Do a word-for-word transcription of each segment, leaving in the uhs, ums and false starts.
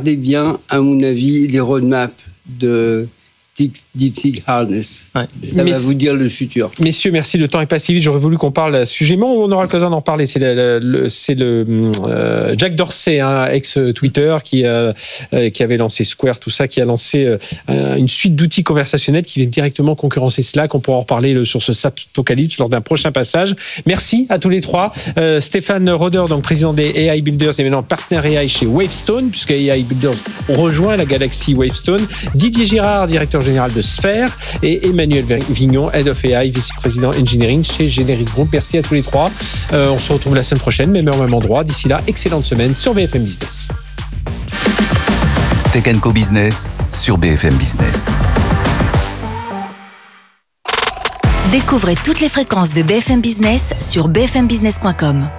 regardez bien, à mon avis, les roadmaps de DeepSeek Harness. Ouais. Ça mais va vous dire le futur. Messieurs, merci. Le temps est passé vite. J'aurais voulu qu'on parle à ce sujet, mais on aura l'occasion d'en parler. C'est le, le, c'est le euh, Jack Dorsey, hein, ex-Twitter, qui, euh, qui avait lancé Square, tout ça, qui a lancé euh, une suite d'outils conversationnels qui vient directement concurrencer Slack. On pourra en reparler sur ce Apocalypse lors d'un prochain passage. Merci à tous les trois. Euh, Stéphane Roeder, donc président des A I Builders et maintenant partenaire A I chez Wavestone, puisque A I Builders ont rejoint la galaxie Wavestone. Didier Girard, directeur général de Sphère, et Emmanuel Vignon, Head of A I, vice-président Engineering chez Generic Group. Merci à tous les trois. Euh, on se retrouve la semaine prochaine, même heure, même endroit. D'ici là, excellente semaine sur B F M Business. Tech and Co Business sur B F M Business. Découvrez toutes les fréquences de B F M Business sur b f m business point com.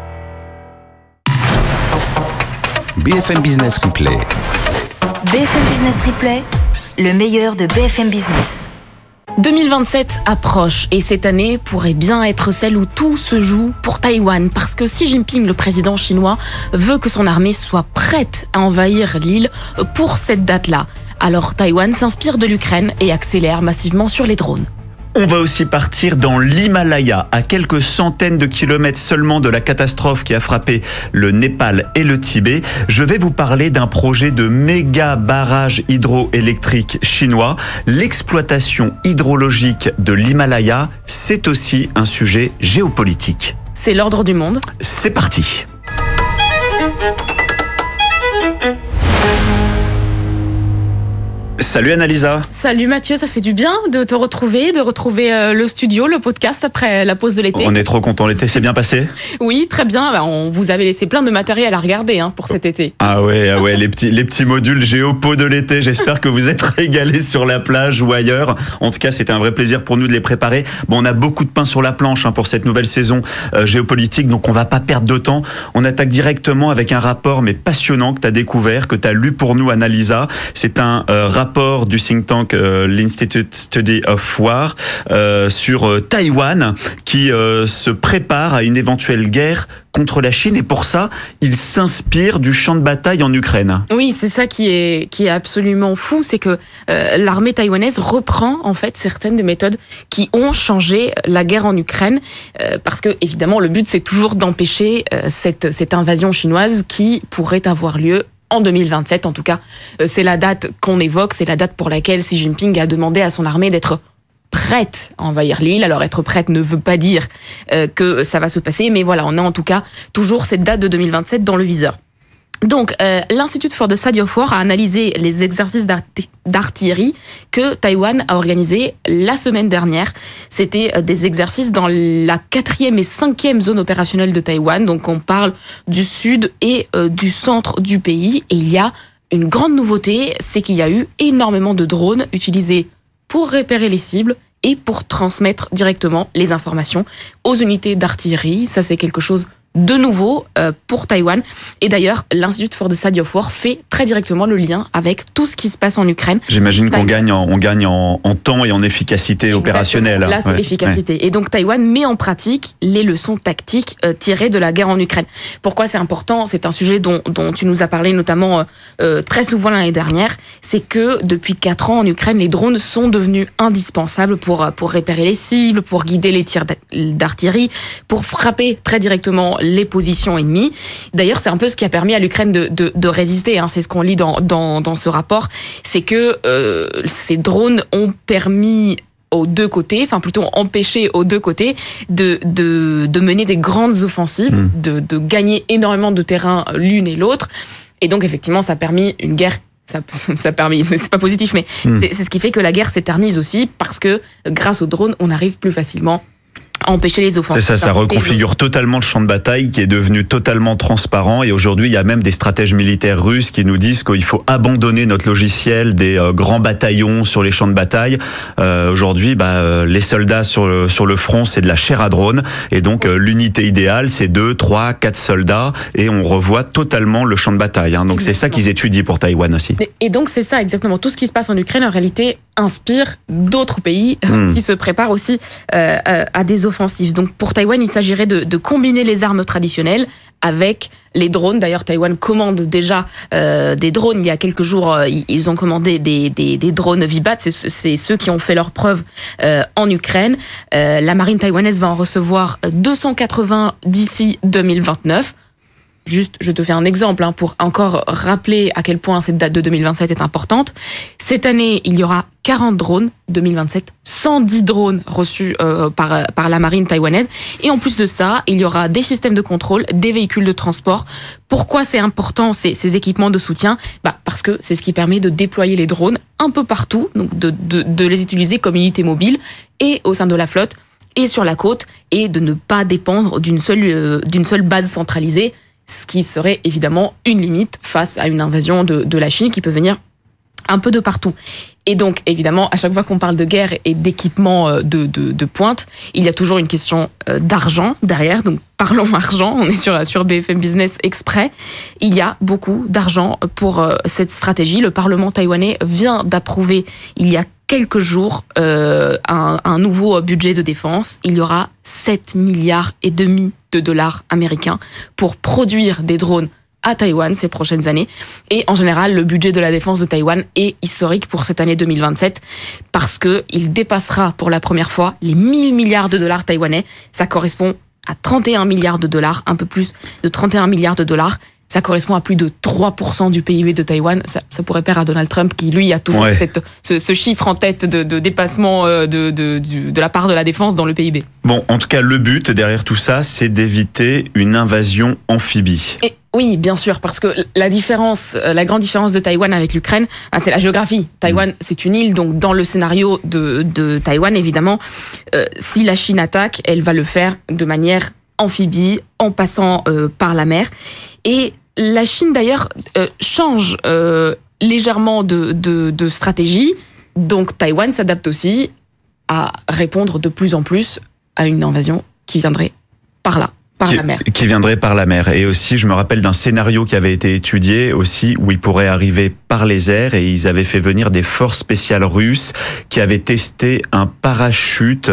B F M Business Replay. B F M Business Replay, le meilleur de B F M Business. deux mille vingt-sept approche et cette année pourrait bien être celle où tout se joue pour Taïwan parce que Xi Jinping, le président chinois, veut que son armée soit prête à envahir l'île pour cette date-là. Alors Taïwan s'inspire de l'Ukraine et accélère massivement sur les drones. On va aussi partir dans l'Himalaya, à quelques centaines de kilomètres seulement de la catastrophe qui a frappé le Népal et le Tibet. Je vais vous parler d'un projet de méga barrage hydroélectrique chinois. L'exploitation hydrologique de l'Himalaya, c'est aussi un sujet géopolitique. C'est l'ordre du monde. C'est parti. Salut Annalisa. Salut Mathieu, ça fait du bien de te retrouver, de retrouver euh, le studio, le podcast après la pause de l'été. On est trop content, l'été s'est bien passé ? Oui, très bien, bah, on vous avait laissé plein de matériel à regarder hein, pour cet été. Ah ouais, ah ouais, les petits, les petits modules géopo de l'été, j'espère que vous êtes régalés sur la plage ou ailleurs. En tout cas, c'était un vrai plaisir pour nous de les préparer. Bon, on a beaucoup de pain sur la planche hein, pour cette nouvelle saison euh, géopolitique, donc on va pas perdre de temps. On attaque directement avec un rapport mais passionnant que tu as découvert, que tu as lu pour nous Annalisa. C'est un euh, rapport du think tank euh, l'Institute Study of War euh, sur euh, Taïwan qui euh, se prépare à une éventuelle guerre contre la Chine et pour ça, il s'inspire du champ de bataille en Ukraine. Oui, c'est ça qui est, qui est absolument fou, c'est que euh, l'armée taïwanaise reprend en fait certaines des méthodes qui ont changé la guerre en Ukraine euh, parce que évidemment le but c'est toujours d'empêcher euh, cette, cette invasion chinoise qui pourrait avoir lieu en deux mille vingt-sept, en tout cas, c'est la date qu'on évoque, c'est la date pour laquelle Xi Jinping a demandé à son armée d'être prête à envahir l'île. Alors être prête ne veut pas dire euh, que ça va se passer, mais voilà, on a en tout cas toujours cette date de deux mille vingt-sept dans le viseur. Donc, euh, l'Institute for the Study of War a analysé les exercices d'arti- d'artillerie que Taïwan a organisés la semaine dernière. C'était euh, des exercices dans la quatrième et cinquième zone opérationnelle de Taïwan. Donc, on parle du sud et euh, du centre du pays. Et il y a une grande nouveauté, c'est qu'il y a eu énormément de drones utilisés pour repérer les cibles et pour transmettre directement les informations aux unités d'artillerie. Ça, c'est quelque chose de nouveau euh, pour Taïwan. Et d'ailleurs, l'Institute for the Study of War fait très directement le lien avec tout ce qui se passe en Ukraine. J'imagine qu'on gagne en, on gagne en, en temps et en efficacité Exactement. opérationnelle. Là, c'est ouais. l'efficacité. Ouais. Et donc, Taïwan met en pratique les leçons tactiques euh, tirées de la guerre en Ukraine. Pourquoi c'est important ? C'est un sujet dont, dont tu nous as parlé notamment euh, très souvent l'année dernière. C'est que depuis quatre ans en Ukraine, les drones sont devenus indispensables pour, pour repérer les cibles, pour guider les tirs d'artillerie, pour frapper très directement les positions ennemies. D'ailleurs, c'est un peu ce qui a permis à l'Ukraine de, de, de résister. Hein. C'est ce qu'on lit dans, dans, dans ce rapport. C'est que euh, ces drones ont permis aux deux côtés, enfin plutôt empêché aux deux côtés de, de, de mener des grandes offensives, mmh. de, de gagner énormément de terrain l'une et l'autre. Et donc, effectivement, ça a permis une guerre Ça, ça permet, c'est pas positif, mais mmh. c'est, c'est ce qui fait que la guerre s'éternise aussi, parce que grâce aux drones, on arrive plus facilement à empêcher les offensives. C'est ça, ça reconfigure totalement le champ de bataille qui est devenu totalement transparent et aujourd'hui il y a même des stratèges militaires russes qui nous disent qu'il faut abandonner notre logiciel des euh, grands bataillons sur les champs de bataille. Euh, aujourd'hui, bah, euh, les soldats sur le, sur le front c'est de la chair à drone et donc euh, l'unité idéale c'est deux, trois, quatre soldats et on revoit totalement le champ de bataille. Hein. Donc exactement. C'est ça qu'ils étudient pour Taïwan aussi. Et donc c'est ça exactement, tout ce qui se passe en Ukraine en réalité inspire d'autres pays mmh. qui se préparent aussi euh, à des offensives. Donc pour Taïwan, il s'agirait de, de combiner les armes traditionnelles avec les drones. D'ailleurs, Taïwan commande déjà euh, des drones. Il y a quelques jours, euh, ils ont commandé des, des, des drones Vibat. C'est, c'est ceux qui ont fait leurs preuves euh, en Ukraine. Euh, la marine taïwanaise va en recevoir deux cent quatre-vingts d'ici deux mille vingt-neuf. Juste, je te fais un exemple hein, pour encore rappeler à quel point cette date de deux mille vingt-sept est importante. Cette année, il y aura quarante drones. deux mille vingt-sept, cent dix drones reçus euh, par, par la marine taïwanaise. Et en plus de ça, il y aura des systèmes de contrôle, des véhicules de transport. Pourquoi c'est important ces, ces équipements de soutien ? Bah, parce que c'est ce qui permet de déployer les drones un peu partout, donc de, de, de les utiliser comme unité mobile et au sein de la flotte et sur la côte, et de ne pas dépendre d'une seule, euh, d'une seule base centralisée, ce qui serait évidemment une limite face à une invasion de, de la Chine qui peut venir un peu de partout. Et donc, évidemment, à chaque fois qu'on parle de guerre et d'équipement de, de, de pointe, il y a toujours une question d'argent derrière. Donc, parlons argent, on est sur, sur B F M Business Exprès. Il y a beaucoup d'argent pour cette stratégie. Le Parlement taïwanais vient d'approuver, il y a quelques jours, euh, un, un nouveau budget de défense. Il y aura sept milliards et demi de dollars américains pour produire des drones à Taïwan ces prochaines années. Et en général, le budget de la défense de Taïwan est historique pour cette année deux mille vingt-sept parce qu'il dépassera pour la première fois les mille milliards de dollars taïwanais. Ça correspond à trente et un milliards de dollars, un peu plus de trente et un milliards de dollars. Ça correspond à plus de trois pour cent du P I B de Taïwan. Ça, ça pourrait plaire à Donald Trump qui, lui, a toujours ouais. cette, ce, ce chiffre en tête de, de dépassement de, de, de, de la part de la défense dans le P I B. Bon, en tout cas, le but derrière tout ça, c'est d'éviter une invasion amphibie. Et oui, bien sûr, parce que la différence, la grande différence de Taïwan avec l'Ukraine, c'est la géographie. Taïwan, mmh. c'est une île, donc dans le scénario de, de Taïwan, évidemment, euh, si la Chine attaque, elle va le faire de manière amphibie, en passant euh, par la mer. Et la Chine, d'ailleurs, euh, change euh, légèrement de, de, de stratégie. Donc, Taïwan s'adapte aussi à répondre de plus en plus à une invasion qui viendrait par là, par qui, la mer. Qui viendrait par la mer. Et aussi, je me rappelle d'un scénario qui avait été étudié aussi, où il pourrait arriver par les airs, et ils avaient fait venir des forces spéciales russes qui avaient testé un parachute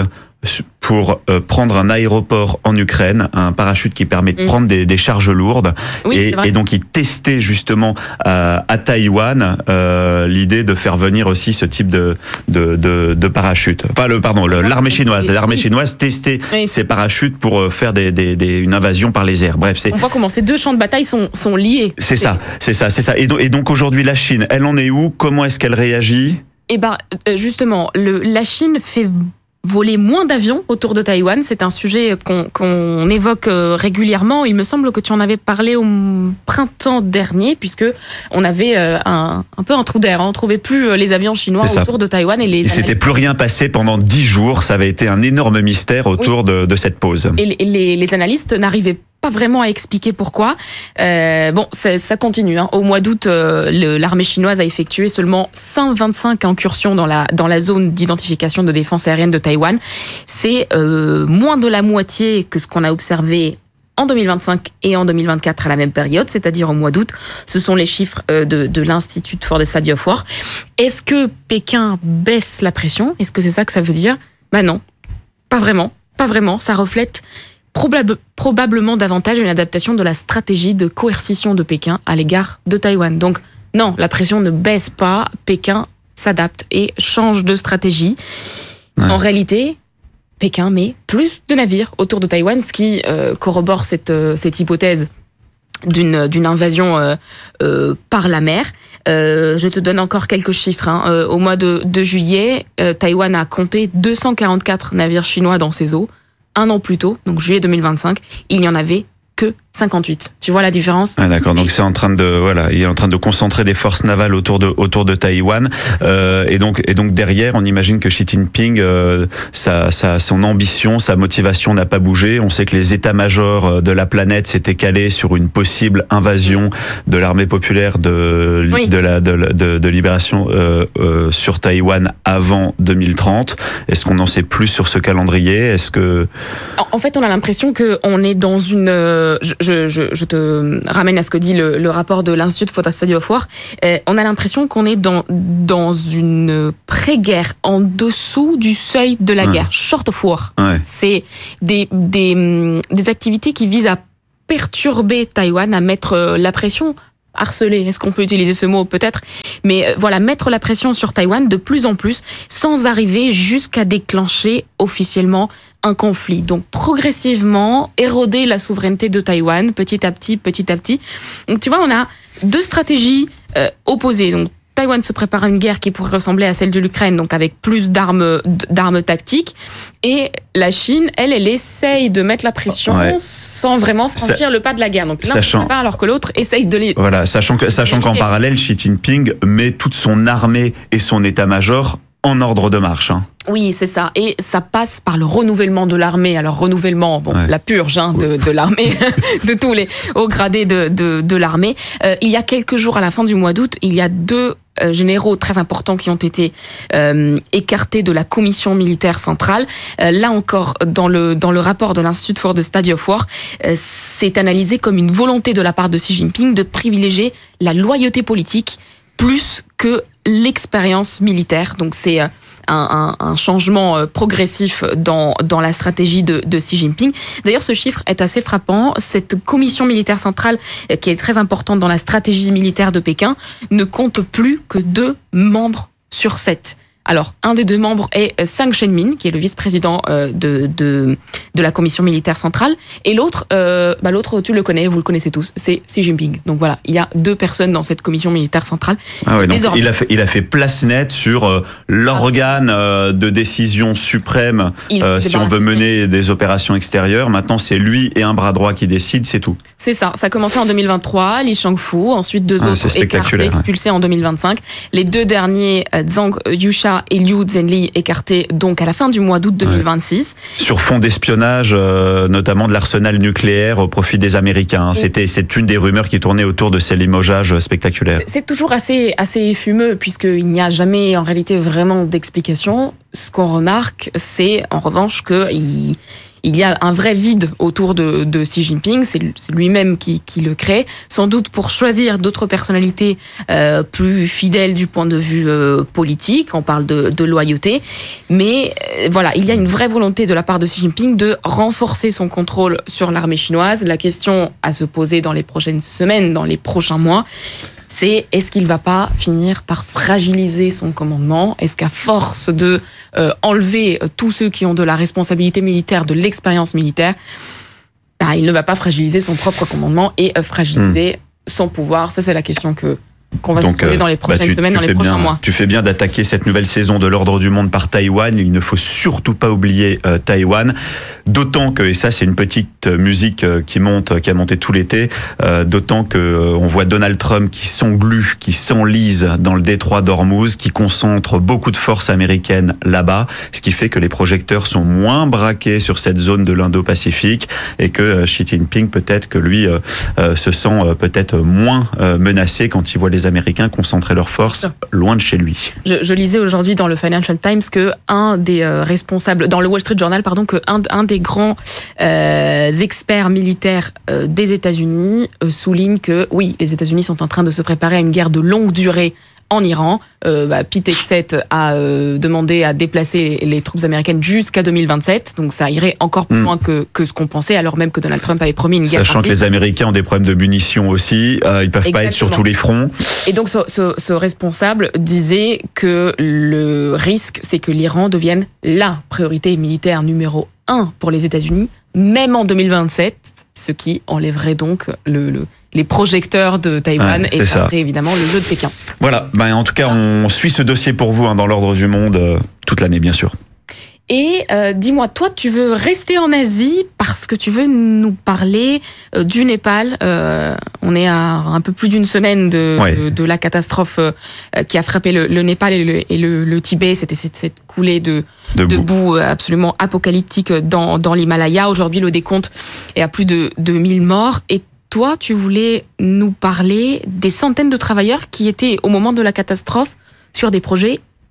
pour euh, prendre un aéroport en Ukraine, un parachute qui permet de mmh. prendre des, des charges lourdes. Oui, et, et donc, ils testaient justement euh, à Taïwan euh, l'idée de faire venir aussi ce type de, de, de, de parachute. Enfin, le, pardon, le, l'armée chinoise. L'armée chinoise testait oui. ces parachutes pour faire des, des, des, une invasion par les airs. Bref, c'est... On voit comment ces deux champs de bataille sont, sont liés. C'est, c'est ça, c'est ça, c'est ça. Et donc, et donc aujourd'hui, la Chine, elle en est où ? Comment est-ce qu'elle réagit ? Eh ben, justement, le, la Chine fait voler moins d'avions autour de Taïwan. C'est un sujet qu'on, qu'on évoque régulièrement. Il me semble que tu en avais parlé au printemps dernier, puisque on avait un, un peu un trou d'air. On ne trouvait plus les avions chinois autour de Taïwan. Et les il s'était plus rien passé pendant dix jours. Ça avait été un énorme mystère autour oui. de, de cette pause. Et les, les analystes n'arrivaient pas vraiment à expliquer pourquoi. Euh, bon, ça, ça continue. Hein. Au mois d'août, euh, le, l'armée chinoise a effectué seulement cent vingt-cinq incursions dans la, dans la zone d'identification de défense aérienne de Taïwan. C'est euh, moins de la moitié que ce qu'on a observé en deux mille vingt-cinq et en deux mille vingt-quatre à la même période, c'est-à-dire au mois d'août. Ce sont les chiffres euh, de, de l'Institute for the Study of War. Est-ce que Pékin baisse la pression ? Est-ce que c'est ça que ça veut dire ? Ben non, pas vraiment. Pas vraiment. Ça reflète Probable, probablement davantage une adaptation de la stratégie de coercition de Pékin à l'égard de Taïwan. Donc non, la pression ne baisse pas, Pékin s'adapte et change de stratégie. Ouais. En réalité, Pékin met plus de navires autour de Taïwan, ce qui euh, corrobore cette, euh, cette hypothèse d'une, d'une invasion euh, euh, par la mer. Euh, je te donne encore quelques chiffres. Hein. Euh, au mois de, de juillet, euh, Taïwan a compté deux cent quarante-quatre navires chinois dans ses eaux. Un an plus tôt, donc juillet deux mille vingt-cinq, il n'y en avait que cinquante-huit. Tu vois la différence ? Ah, d'accord. Donc c'est en train de voilà, il est en train de concentrer des forces navales autour de autour de Taïwan. Euh, et donc et donc derrière, on imagine que Xi Jinping, euh, sa, sa son ambition, sa motivation n'a pas bougé. On sait que les états-majors de la planète s'étaient calés sur une possible invasion de l'armée populaire de oui. de la de, de, de libération euh, euh, sur Taïwan avant deux mille trente. Est-ce qu'on en sait plus sur ce calendrier ? Est-ce que en fait, on a l'impression que on est dans une euh, je, Je, je, je te ramène à ce que dit le, le rapport de l'Institute for the Study of War. Euh, on a l'impression qu'on est dans, dans une pré-guerre en dessous du seuil de la ouais. guerre, short of war. Ouais. C'est des, des, des activités qui visent à perturber Taïwan, à mettre la pression, harceler, est-ce qu'on peut utiliser ce mot peut-être, mais euh, voilà, mettre la pression sur Taïwan de plus en plus, sans arriver jusqu'à déclencher officiellement un conflit. Donc progressivement, éroder la souveraineté de Taïwan, petit à petit, petit à petit. Donc tu vois, on a deux stratégies euh, opposées. Donc Taïwan se prépare à une guerre qui pourrait ressembler à celle de l'Ukraine, donc avec plus d'armes, d'armes tactiques. Et la Chine, elle, elle essaye de mettre la pression ouais. sans vraiment franchir Ça, le pas de la guerre. Donc l'un se prépare alors que l'autre essaye de les... Voilà, sachant, que, sachant qu'en parallèle, Xi Jinping met toute son armée et son état-major en ordre de marche. Hein. Oui, c'est ça. Et ça passe par le renouvellement de l'armée. Alors, renouvellement, bon, ouais. la purge hein, de, de l'armée, de tous les hauts gradés de, de, de l'armée. Euh, il y a quelques jours, à la fin du mois d'août, il y a deux euh, généraux très importants qui ont été euh, écartés de la commission militaire centrale. Euh, là encore, dans le, dans le rapport de l'Institut for the Study of War, euh, c'est analysé comme une volonté de la part de Xi Jinping de privilégier la loyauté politique plus que l'expérience militaire. Donc c'est un, un, un changement progressif dans, dans la stratégie de, de Xi Jinping. D'ailleurs, ce chiffre est assez frappant. Cette commission militaire centrale, qui est très importante dans la stratégie militaire de Pékin, ne compte plus que deux membres sur sept. Alors, un des deux membres est Zhang Shenmin, qui est le vice-président euh, de, de, de la commission militaire centrale. Et l'autre, euh, bah l'autre, tu le connais, vous le connaissez tous, c'est Xi Jinping. Donc voilà, il y a deux personnes dans cette commission militaire centrale. Ah ouais, donc il a fait, il a fait place nette sur euh, l'organe euh, de décision suprême euh, si on veut mener des opérations extérieures. Maintenant, c'est lui et un bras droit qui décident, c'est tout. C'est ça, ça a commencé en deux mille vingt-trois, Li Shangfu, ensuite deux ah, autres écartés, expulsés ouais. en deux mille vingt-cinq. Les deux derniers, Zhang Yusha et Liu Zhenli, écartés donc à la fin du mois d'août deux mille vingt-six. Ouais. Sur fond d'espionnage, euh, notamment de l'arsenal nucléaire au profit des Américains. Et C'était, c'est une des rumeurs qui tournait autour de ces limogeages spectaculaires. C'est toujours assez, assez fumeux, puisqu'il n'y a jamais en réalité vraiment d'explication. Ce qu'on remarque, c'est en revanche qu'il il y a un vrai vide autour de, de Xi Jinping, c'est lui-même qui, qui le crée, sans doute pour choisir d'autres personnalités euh, plus fidèles du point de vue euh, politique, on parle de, de loyauté, mais euh, voilà, il y a une vraie volonté de la part de Xi Jinping de renforcer son contrôle sur l'armée chinoise. La question à se poser dans les prochaines semaines, dans les prochains mois, c'est est-ce qu'il ne va pas finir par fragiliser son commandement? Est-ce qu'à force de euh, enlever tous ceux qui ont de la responsabilité militaire, de l'expérience militaire, bah, il ne va pas fragiliser son propre commandement et euh, fragiliser mmh. son pouvoir? Ça, c'est la question que qu'on va Donc, se poser dans les prochaines bah, tu, semaines, tu dans les prochains bien, mois. Tu fais bien d'attaquer cette nouvelle saison de l'Ordre du Monde par Taïwan. Il ne faut surtout pas oublier euh, Taïwan. D'autant que, et ça c'est une petite musique euh, qui monte, qui a monté tout l'été, euh, d'autant que euh, on voit Donald Trump qui s'englue, qui s'enlise dans le détroit d'Ormuz, qui concentre beaucoup de forces américaines là-bas, ce qui fait que les projecteurs sont moins braqués sur cette zone de l'Indo-Pacifique et que euh, Xi Jinping peut-être que lui euh, euh, se sent euh, peut-être moins euh, menacé quand il voit les Américains concentrer leurs forces loin de chez lui. Je, je lisais aujourd'hui dans le Financial Times que un des euh, responsables, dans le Wall Street Journal, pardon, que un, un des grands euh, experts militaires euh, des États-Unis euh, souligne que oui, les États-Unis sont en train de se préparer à une guerre de longue durée en Iran. Euh, bah, Pete Hegseth a euh, demandé à déplacer les, les troupes américaines jusqu'à deux mille vingt-sept, donc ça irait encore plus mmh. loin que, que ce qu'on pensait, alors même que Donald Trump avait promis une guerre. Sachant rapide. Que les Américains ont des problèmes de munitions aussi, euh, ils peuvent Exactement. Pas être sur tous les fronts. Et donc ce, ce, ce responsable disait que le risque, c'est que l'Iran devienne la priorité militaire numéro un pour les États-Unis, même en deux mille vingt-sept, ce qui enlèverait donc le... le les projecteurs de Taïwan ouais, et ça, après évidemment le jeu de Pékin. Voilà, ben, en tout cas on suit ce dossier pour vous hein, dans l'Ordre du Monde euh, toute l'année bien sûr. Et euh, dis-moi, toi tu veux rester en Asie parce que tu veux nous parler euh, du Népal. Euh, on est à un peu plus d'une semaine de, ouais. de, de la catastrophe euh, qui a frappé le, le Népal et le, et le, le Tibet. C'était cette, cette coulée de, de, de boue absolument apocalyptique dans, dans l'Himalaya. Aujourd'hui le décompte est à plus de, de mille morts. Et toi, tu voulais nous parler des centaines de travailleurs qui étaient, au moment de la catastrophe, sur des projets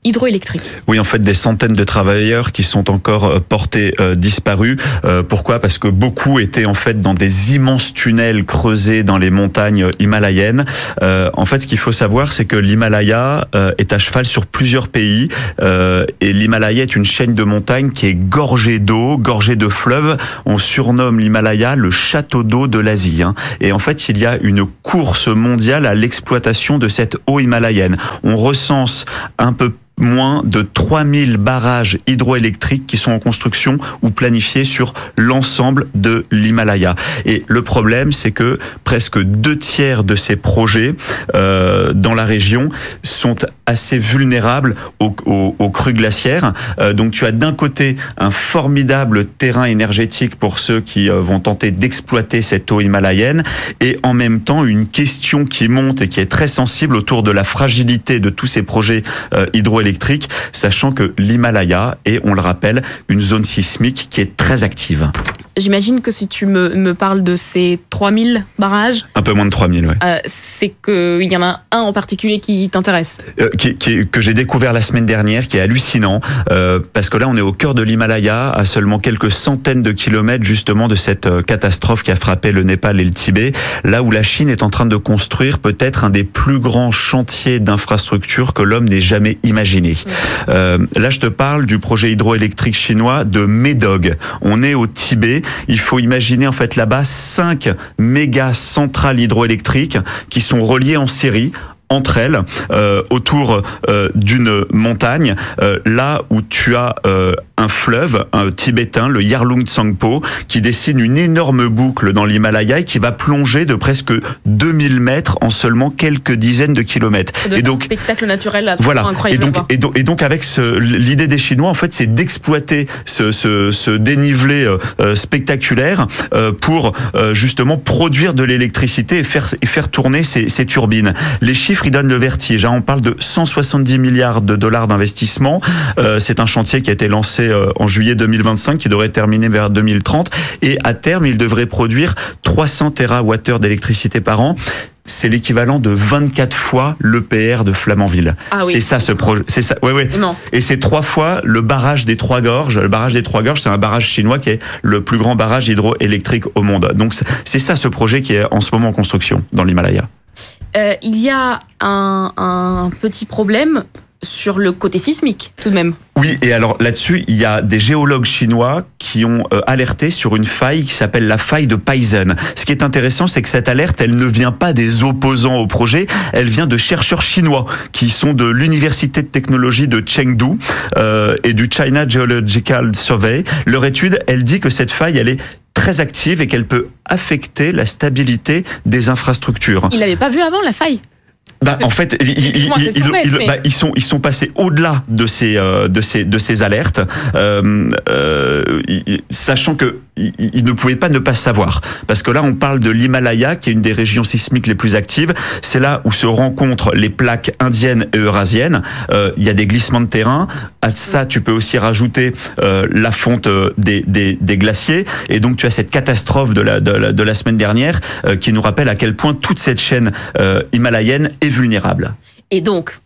hydroélectrique. Oui, en fait, des centaines de travailleurs qui sont encore portés euh, disparus. Euh, pourquoi ? Parce que beaucoup étaient en fait dans des immenses tunnels creusés dans les montagnes himalayennes. Euh, en fait, ce qu'il faut savoir, c'est que l'Himalaya euh, est à cheval sur plusieurs pays euh, et l'Himalaya est une chaîne de montagnes qui est gorgée d'eau, gorgée de fleuves. On surnomme l'Himalaya le château d'eau de l'Asie. Hein. Et en fait, il y a une course mondiale à l'exploitation de cette eau himalayenne. On recense un peu moins de trois mille barrages hydroélectriques qui sont en construction ou planifiés sur l'ensemble de l'Himalaya. Et le problème, c'est que presque deux tiers de ces projets euh, dans la région sont assez vulnérables aux, aux, aux crues glaciaires. Euh, donc tu as d'un côté un formidable terrain énergétique pour ceux qui euh, vont tenter d'exploiter cette eau himalayenne et en même temps une question qui monte et qui est très sensible autour de la fragilité de tous ces projets euh, hydroélectriques électrique, sachant que l'Himalaya est, on le rappelle, une zone sismique qui est très active. J'imagine que si tu me, me parles de ces trois mille barrages... Un peu moins de trois mille, oui. Euh, c'est qu'il y en a un en particulier qui t'intéresse. Euh, qui, qui, que j'ai découvert la semaine dernière, qui est hallucinant, euh, parce que là, on est au cœur de l'Himalaya, à seulement quelques centaines de kilomètres, justement, de cette euh, catastrophe qui a frappé le Népal et le Tibet, là où la Chine est en train de construire peut-être un des plus grands chantiers d'infrastructure que l'homme n'ait jamais imaginé. Euh, là, je te parle du projet hydroélectrique chinois de Médog. On est au Tibet. Il faut imaginer en fait là-bas cinq méga centrales hydroélectriques qui sont reliées en série entre elles, euh, autour euh, d'une montagne, euh, là où tu as euh, un fleuve un tibétain, le Yarlung Tsangpo, qui dessine une énorme boucle dans l'Himalaya et qui va plonger de presque deux mille mètres en seulement quelques dizaines de kilomètres. Et donc, un spectacle naturel voilà. incroyable. Et donc, et donc, et donc avec ce, l'idée des Chinois, en fait, c'est d'exploiter ce, ce, ce dénivelé euh, spectaculaire euh, pour euh, justement produire de l'électricité et faire, et faire tourner ces, ces turbines. Les chiffres, ils donnent le vertige. Hein. On parle de cent soixante-dix milliards de dollars d'investissement. Euh, c'est un chantier qui a été lancé euh, en juillet deux mille vingt-cinq, qui devrait terminer vers deux mille trente. Et à terme, il devrait produire trois cents térawattheures d'électricité par an. C'est l'équivalent de vingt-quatre fois l'E P R de Flamanville. Ah oui. C'est ça ce projet. C'est ça. Ouais, ouais. Immense. Et c'est trois fois le barrage des Trois Gorges. Le barrage des Trois Gorges, c'est un barrage chinois qui est le plus grand barrage hydroélectrique au monde. Donc c'est ça ce projet qui est en ce moment en construction dans l'Himalaya. Euh, il y a un, un petit problème sur le côté sismique, tout de même. Oui, et alors là-dessus, il y a des géologues chinois qui ont euh, alerté sur une faille qui s'appelle la faille de Paisen. Ce qui est intéressant, c'est que cette alerte, elle ne vient pas des opposants au projet, elle vient de chercheurs chinois qui sont de l'université de technologie de Chengdu euh, et du China Geological Survey. Leur étude, elle dit que cette faille, elle est très active et qu'elle peut affecter la stabilité des infrastructures. Il n'avait pas vu avant la faille ? Bah, en fait, ils, ils, ils, ils, ils, bah, ils sont ils sont passés au-delà de ces euh, de ces de ces alertes, euh, euh, sachant que ils, ils ne pouvaient pas ne pas savoir, parce que là on parle de l'Himalaya qui est une des régions sismiques les plus actives. C'est là où se rencontrent les plaques indiennes et eurasiennes. Euh, il y a des glissements de terrain. À ça, tu peux aussi rajouter euh, la fonte des, des des glaciers, et donc tu as cette catastrophe de la de la, de la semaine dernière euh, qui nous rappelle à quel point toute cette chaîne euh, himalayenne est vulnérable. Et donc,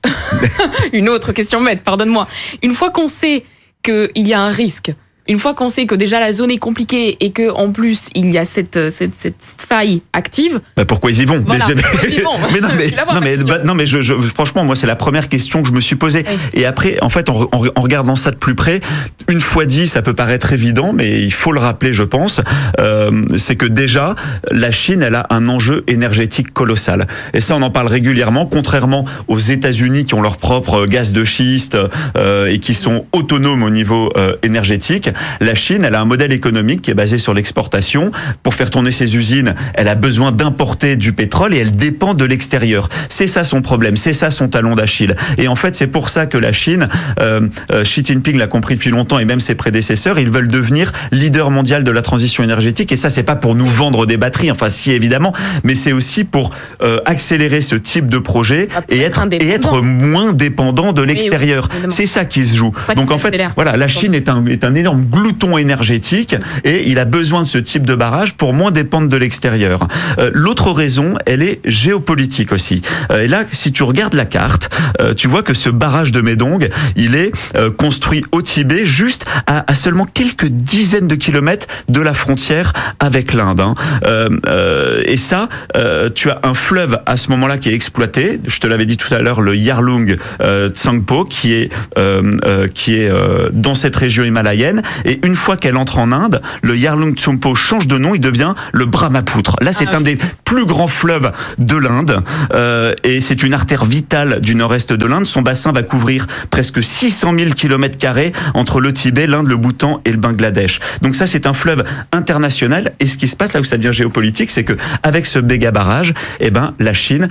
une autre question bête, pardonne-moi. Une fois qu'on sait qu'il y a un risque, une fois qu'on sait que déjà la zone est compliquée et que en plus il y a cette cette, cette faille active, bah pourquoi ils y vont? Voilà, pourquoi ils y vont mais non mais non mais, bah, non mais je, je, franchement moi c'est la première question que je me suis posée. Oui. Et après en fait en, en, en regardant ça de plus près, une fois dit ça peut paraître évident, mais il faut le rappeler je pense, euh, c'est que déjà la Chine elle a un enjeu énergétique colossal. Et ça on en parle régulièrement, contrairement aux États-Unis qui ont leur propre gaz de schiste euh, et qui sont autonomes au niveau euh, énergétique. La Chine, elle a un modèle économique qui est basé sur l'exportation. Pour faire tourner ses usines, elle a besoin d'importer du pétrole et elle dépend de l'extérieur. C'est ça son problème, c'est ça son talon d'Achille. Et en fait, c'est pour ça que la Chine, euh, euh, Xi Jinping l'a compris depuis longtemps et même ses prédécesseurs, ils veulent devenir leader mondial de la transition énergétique. Et ça, c'est pas pour nous vendre des batteries, enfin si évidemment, mais c'est aussi pour euh, accélérer ce type de projet et être, et être moins dépendant de l'extérieur. Oui, oui, c'est ça qui se joue. Donc en fait, voilà, la Chine est un, est un énorme glouton énergétique et il a besoin de ce type de barrage pour moins dépendre de l'extérieur. Euh, l'autre raison, elle est géopolitique aussi. Euh, et là, si tu regardes la carte, euh, tu vois que ce barrage de Médong, il est euh, construit au Tibet, juste à, à seulement quelques dizaines de kilomètres de la frontière avec l'Inde. Hein. Euh, euh, et ça, euh, tu as un fleuve à ce moment-là qui est exploité. Je te l'avais dit tout à l'heure, le Yarlung euh, Tsangpo, qui est euh, euh, qui est euh, dans cette région himalayenne. Et une fois qu'elle entre en Inde, le Yarlung Tsangpo change de nom, il devient le Brahmapoutre. Là, c'est ah, un oui. des plus grands fleuves de l'Inde euh, et c'est une artère vitale du nord-est de l'Inde. Son bassin va couvrir presque six cent mille kilomètres carrés entre le Tibet, l'Inde, le Bhoutan et le Bangladesh. Donc ça, c'est un fleuve international. Et ce qui se passe là où ça devient géopolitique, c'est que avec ce méga barrage, eh ben la Chine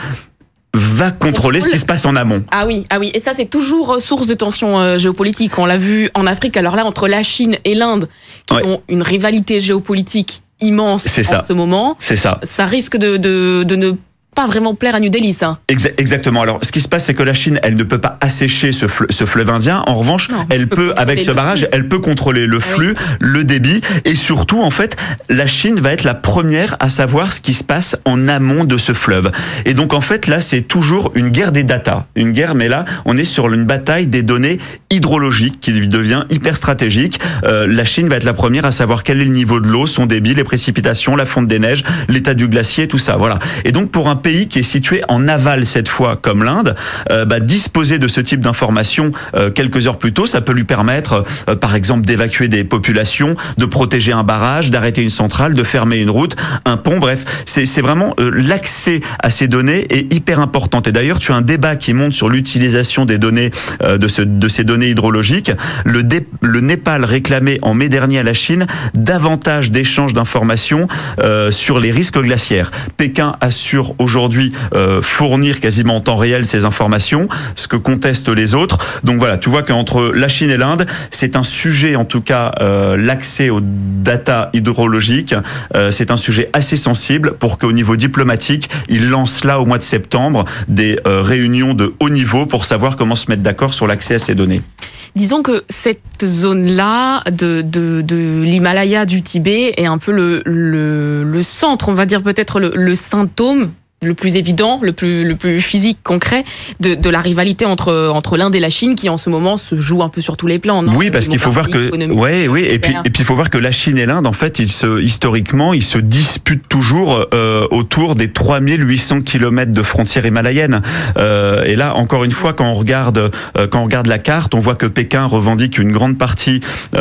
va contrôler ce qui se passe en amont. Ah oui, ah oui, et ça c'est toujours source de tension euh, géopolitique. On l'a vu en Afrique. Alors là, entre la Chine et l'Inde, qui ouais. ont une rivalité géopolitique immense c'est en ça. ce moment. C'est ça. Ça risque de, de, de ne pas vraiment plaire à New Delhi, ça. Exa- exactement. Alors, ce qui se passe, c'est que la Chine, elle ne peut pas assécher ce, fle- ce fleuve indien. En revanche, non, elle peut, avec ce barrage, flux. elle peut contrôler le flux, oui. le débit, et surtout, en fait, la Chine va être la première à savoir ce qui se passe en amont de ce fleuve. Et donc, en fait, là, c'est toujours une guerre des data. Une guerre, mais là, on est sur une bataille des données hydrologiques qui devient hyper stratégique. Euh, la Chine va être la première à savoir quel est le niveau de l'eau, son débit, les précipitations, la fonte des neiges, l'état du glacier, tout ça. Voilà. Et donc, pour un pays qui est situé en aval cette fois comme l'Inde, euh, bah, disposer de ce type d'informations euh, quelques heures plus tôt, ça peut lui permettre euh, par exemple d'évacuer des populations, de protéger un barrage, d'arrêter une centrale, de fermer une route, un pont, bref, c'est, c'est vraiment euh, l'accès à ces données est hyper important. Et d'ailleurs, tu as un débat qui monte sur l'utilisation des données euh, de, ce, de ces données hydrologiques. Le, dé, le Népal réclamait en mai dernier à la Chine davantage d'échanges d'informations euh, sur les risques glaciaires. Pékin assure aujourd'hui euh, fournir quasiment en temps réel ces informations, ce que contestent les autres. Donc voilà, tu vois qu'entre la Chine et l'Inde, c'est un sujet, en tout cas, euh, l'accès aux data hydrologiques, euh, c'est un sujet assez sensible pour qu'au niveau diplomatique, ils lancent là, au mois de septembre, des euh, réunions de haut niveau pour savoir comment se mettre d'accord sur l'accès à ces données. Disons que cette zone-là de, de, de l'Himalaya, du Tibet, est un peu le, le, le centre, on va dire peut-être le, le symptôme le plus évident, le plus, le plus physique, concret, de, de la rivalité entre, entre l'Inde et la Chine, qui en ce moment se joue un peu sur tous les plans. Non oui, parce qu'il faut voir que, ouais, oui, et puis, et puis il faut voir que la Chine et l'Inde, en fait, ils se, historiquement, ils se disputent toujours euh, autour des trois mille huit cents kilomètres de frontières himalayennes. Euh, et là, encore une fois, quand on regarde, euh, quand on regarde la carte, on voit que Pékin revendique une grande partie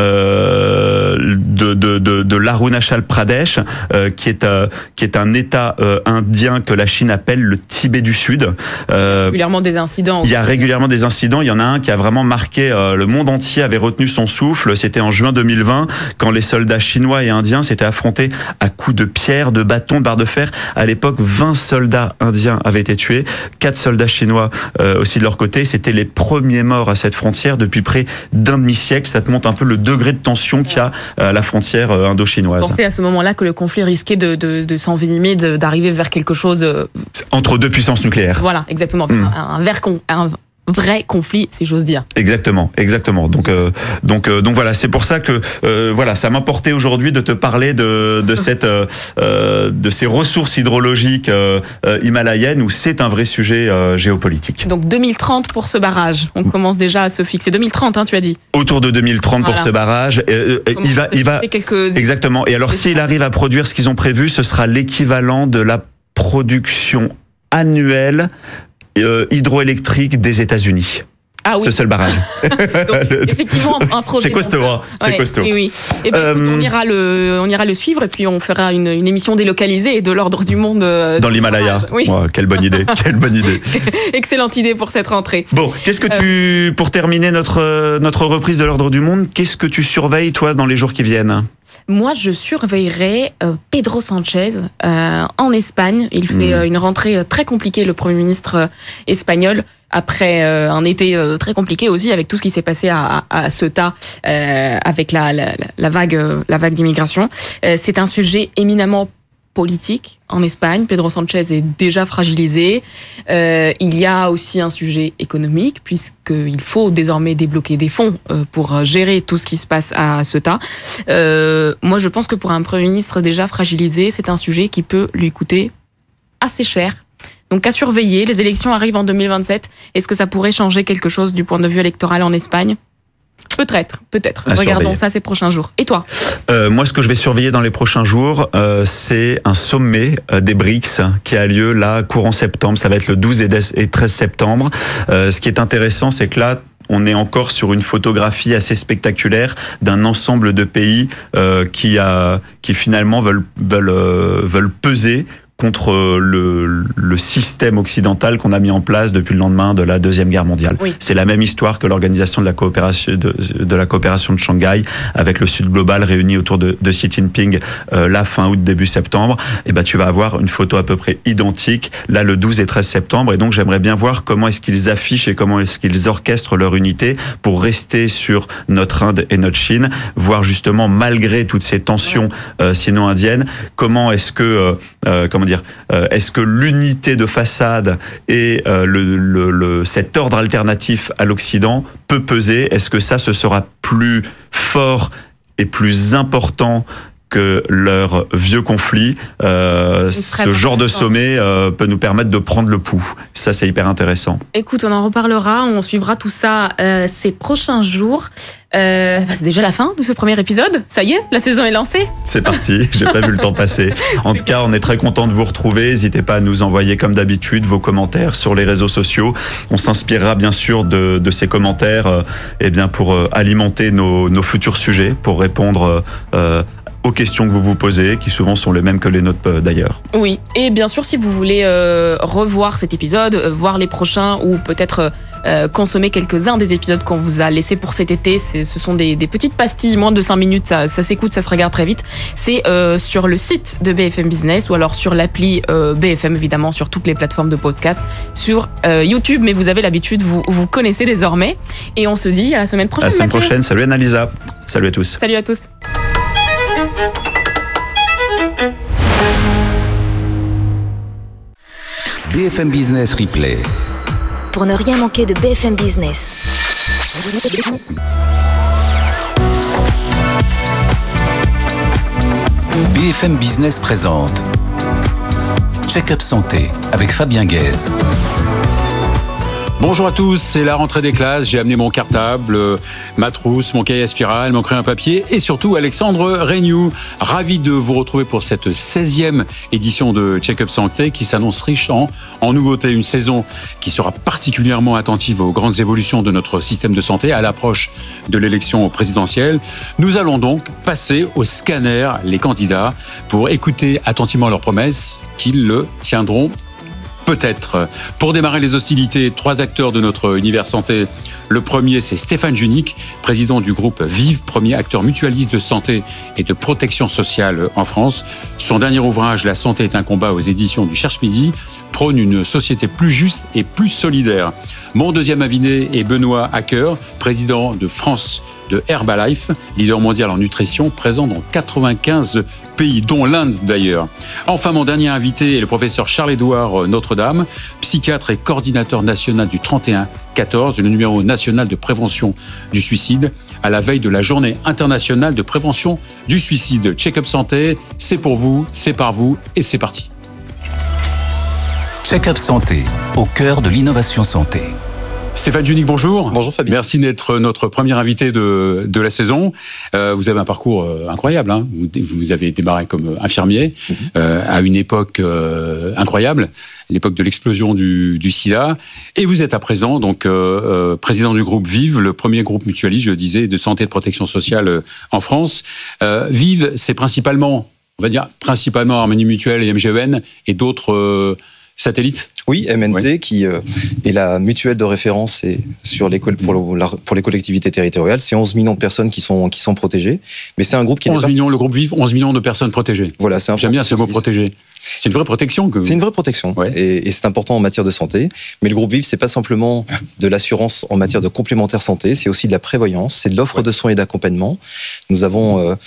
euh, de, de, de, de l'Arunachal Pradesh, euh, qui est, euh, qui est un État euh, indien que la Chine appelle le Tibet du Sud. Euh, régulièrement des incidents. Il y a régulièrement des incidents. Il y en a un qui a vraiment marqué, euh, le monde entier avait retenu son souffle. C'était en juin deux mille vingt, quand les soldats chinois et indiens s'étaient affrontés à coups de pierre, de bâton, de barre de fer. À l'époque, vingt soldats indiens avaient été tués, quatre soldats chinois euh, aussi de leur côté. C'était les premiers morts à cette frontière depuis près d'un demi-siècle. Ça te montre un peu le degré de tension qu'il y a à la frontière euh, indo-chinoise. Pensez à ce moment-là que le conflit risquait de, de, de s'envenimer, de, d'arriver vers quelque chose de entre deux puissances nucléaires. Voilà, exactement. Mmh. Un, un, ver, un vrai conflit, si j'ose dire. Exactement, exactement. Donc, euh, donc, euh, donc voilà, c'est pour ça que euh, voilà, ça m'importait aujourd'hui de te parler de, de cette, euh, de ces ressources hydrologiques euh, himalayennes où c'est un vrai sujet euh, géopolitique. Donc deux mille trente pour ce barrage. On commence déjà à se fixer. deux mille trente, hein, tu as dit. Autour de deux mille trente voilà. pour ce barrage. Euh, il va, il va. Quelques... Exactement. Et alors, s'il arrive à produire ce qu'ils ont prévu, ce sera l'équivalent de la production annuelle euh, hydroélectrique des États-Unis. Ah oui. Ce seul barrage. Donc, effectivement, un projet. C'est costaud, hein. C'est ouais, costaud. Oui, oui. Et bien, euh, on ira le, on ira le suivre et puis on fera une, une émission délocalisée de l'ordre du monde. Euh, Dans l'Himalaya. Oui. Oh, quelle bonne idée. Quelle bonne idée. Excellente idée pour cette rentrée. Bon, qu'est-ce que tu, pour terminer notre, notre reprise de l'ordre du monde, qu'est-ce que tu surveilles, toi, dans les jours qui viennent? Moi, je surveillerai euh, Pedro Sanchez euh, en Espagne. Il fait euh, une rentrée très compliquée, le Premier ministre euh, espagnol, après euh, un été euh, très compliqué aussi, avec tout ce qui s'est passé à, à, à Ceuta, euh, avec la, la, la vague, euh, la vague d'immigration. Euh, c'est un sujet éminemment politique en Espagne. Pedro Sanchez est déjà fragilisé. Euh, il y a aussi un sujet économique, puisqu'il faut désormais débloquer des fonds euh, pour gérer tout ce qui se passe à Ceuta. Euh, moi, je pense que pour un Premier ministre déjà fragilisé, c'est un sujet qui peut lui coûter assez cher. Donc à surveiller, les élections arrivent en deux mille vingt-sept. Est-ce que ça pourrait changer quelque chose du point de vue électoral en Espagne ? Peut-être, peut-être. À Regardons surveiller. Ça ces prochains jours. Et toi ? euh, Moi, ce que je vais surveiller dans les prochains jours, euh, c'est un sommet euh, des B R I C S qui a lieu là, courant septembre. Ça va être le douze et treize septembre. Euh, ce qui est intéressant, c'est que là, on est encore sur une photographie assez spectaculaire d'un ensemble de pays euh, qui, a, qui finalement veulent, veulent, euh, veulent peser contre le, le système occidental qu'on a mis en place depuis le lendemain de la Deuxième Guerre mondiale. Oui. C'est la même histoire que l'organisation de la coopération de, de la coopération de Shanghai, avec le Sud global réuni autour de, de Xi Jinping euh, là fin août début septembre. Et ben tu vas avoir une photo à peu près identique là le douze et treize septembre. Et donc j'aimerais bien voir comment est-ce qu'ils affichent et comment est-ce qu'ils orchestrent leur unité pour rester sur notre Inde et notre Chine, voir justement malgré toutes ces tensions euh, sino-indiennes, comment est-ce que euh, euh, comment dire, euh, est-ce que l'unité de façade et euh, le, le, le, cet ordre alternatif à l'Occident peut peser ? Est-ce que ça, ce sera plus fort et plus important que leur vieux conflit, euh, ce genre de sommet euh, peut nous permettre de prendre le pouls. Ça, c'est hyper intéressant. Écoute, on en reparlera, on suivra tout ça euh, ces prochains jours. Euh, bah c'est déjà la fin de ce premier épisode. Ça y est, la saison est lancée. C'est parti, j'ai pas vu le temps passer. En tout cas, on est très content de vous retrouver. N'hésitez pas à nous envoyer, comme d'habitude, vos commentaires sur les réseaux sociaux. On s'inspirera bien sûr de, de ces commentaires euh, eh bien, pour euh, alimenter nos, nos futurs sujets, pour répondre euh, aux questions que vous vous posez, qui souvent sont les mêmes que les nôtres d'ailleurs. Oui, et bien sûr, si vous voulez euh, revoir cet épisode, euh, voir les prochains ou peut-être euh, consommer quelques-uns des épisodes qu'on vous a laissés pour cet été, c'est, ce sont des, des petites pastilles, moins de cinq minutes, ça, ça s'écoute, ça se regarde très vite. C'est euh, sur le site de B F M Business ou alors sur l'appli euh, B F M, évidemment, sur toutes les plateformes de podcast, sur euh, YouTube, mais vous avez l'habitude, vous, vous connaissez désormais. Et on se dit à la semaine prochaine. À la semaine Mathieu. prochaine. Salut Annalisa. Salut à tous. Salut à tous. B F M Business Replay. Pour ne rien manquer de B F M Business. B F M Business présente Check-up Santé avec Fabien Guèze. Bonjour à tous, c'est la rentrée des classes, j'ai amené mon cartable, ma trousse, mon cahier à spirale, mon crayon à papier et surtout Alexandre Reignoux. Ravi de vous retrouver pour cette seizième édition de Check-up Santé qui s'annonce riche en, en nouveautés. Une saison qui sera particulièrement attentive aux grandes évolutions de notre système de santé à l'approche de l'élection présidentielle. Nous allons donc passer au scanner les candidats pour écouter attentivement leurs promesses qu'ils le tiendront. Peut-être. Pour démarrer les hostilités, trois acteurs de notre univers santé. Le premier, c'est Stéphane Junique, président du groupe Vive, premier acteur mutualiste de santé et de protection sociale en France. Son dernier ouvrage, La santé est un combat, aux éditions du Cherche Midi, prône une société plus juste et plus solidaire. Mon deuxième invité est Benoît Hacker, président de France de Herbalife, leader mondial en nutrition, présent dans quatre-vingt-quinze pays, dont l'Inde d'ailleurs. Enfin, mon dernier invité est le professeur Charles-Édouard Notre-Dame, psychiatre et coordinateur national du trente et un quatorze, le numéro national de prévention du suicide, à la veille de la journée internationale de prévention du suicide. Check-up Santé, c'est pour vous, c'est par vous et c'est parti. Check-up Santé, au cœur de l'innovation santé. Stéphane Junique, bonjour. Bonjour Fabien. Merci d'être notre premier invité de, de la saison. Euh, vous avez un parcours euh, incroyable. Hein. Vous, vous avez démarré comme infirmier mmh. euh, à une époque euh, incroyable, l'époque de l'explosion du, du sida. Et vous êtes à présent donc euh, euh, président du groupe Vive, le premier groupe mutualiste, je le disais, de santé et de protection sociale euh, en France. Euh, Vive, c'est principalement, on va dire, principalement Harmonie Mutuelle et M G E N et d'autres euh, satellites. Oui, M N T, ouais. qui euh, est la mutuelle de référence et sur les, pour, le, la, pour les collectivités territoriales. C'est onze millions de personnes qui sont, qui sont protégées. Mais c'est un groupe qui onze n'est pas... millions, le groupe Vive, onze millions de personnes protégées. Voilà, c'est un J'aime bien ce mot protégé. C'est une vraie protection. Que vous... C'est une vraie protection. Ouais. Et, et c'est important en matière de santé. Mais le groupe Vive, c'est pas simplement de l'assurance en matière de complémentaire santé. C'est aussi de la prévoyance. C'est de l'offre ouais. de soins et d'accompagnement. Nous avons... Euh,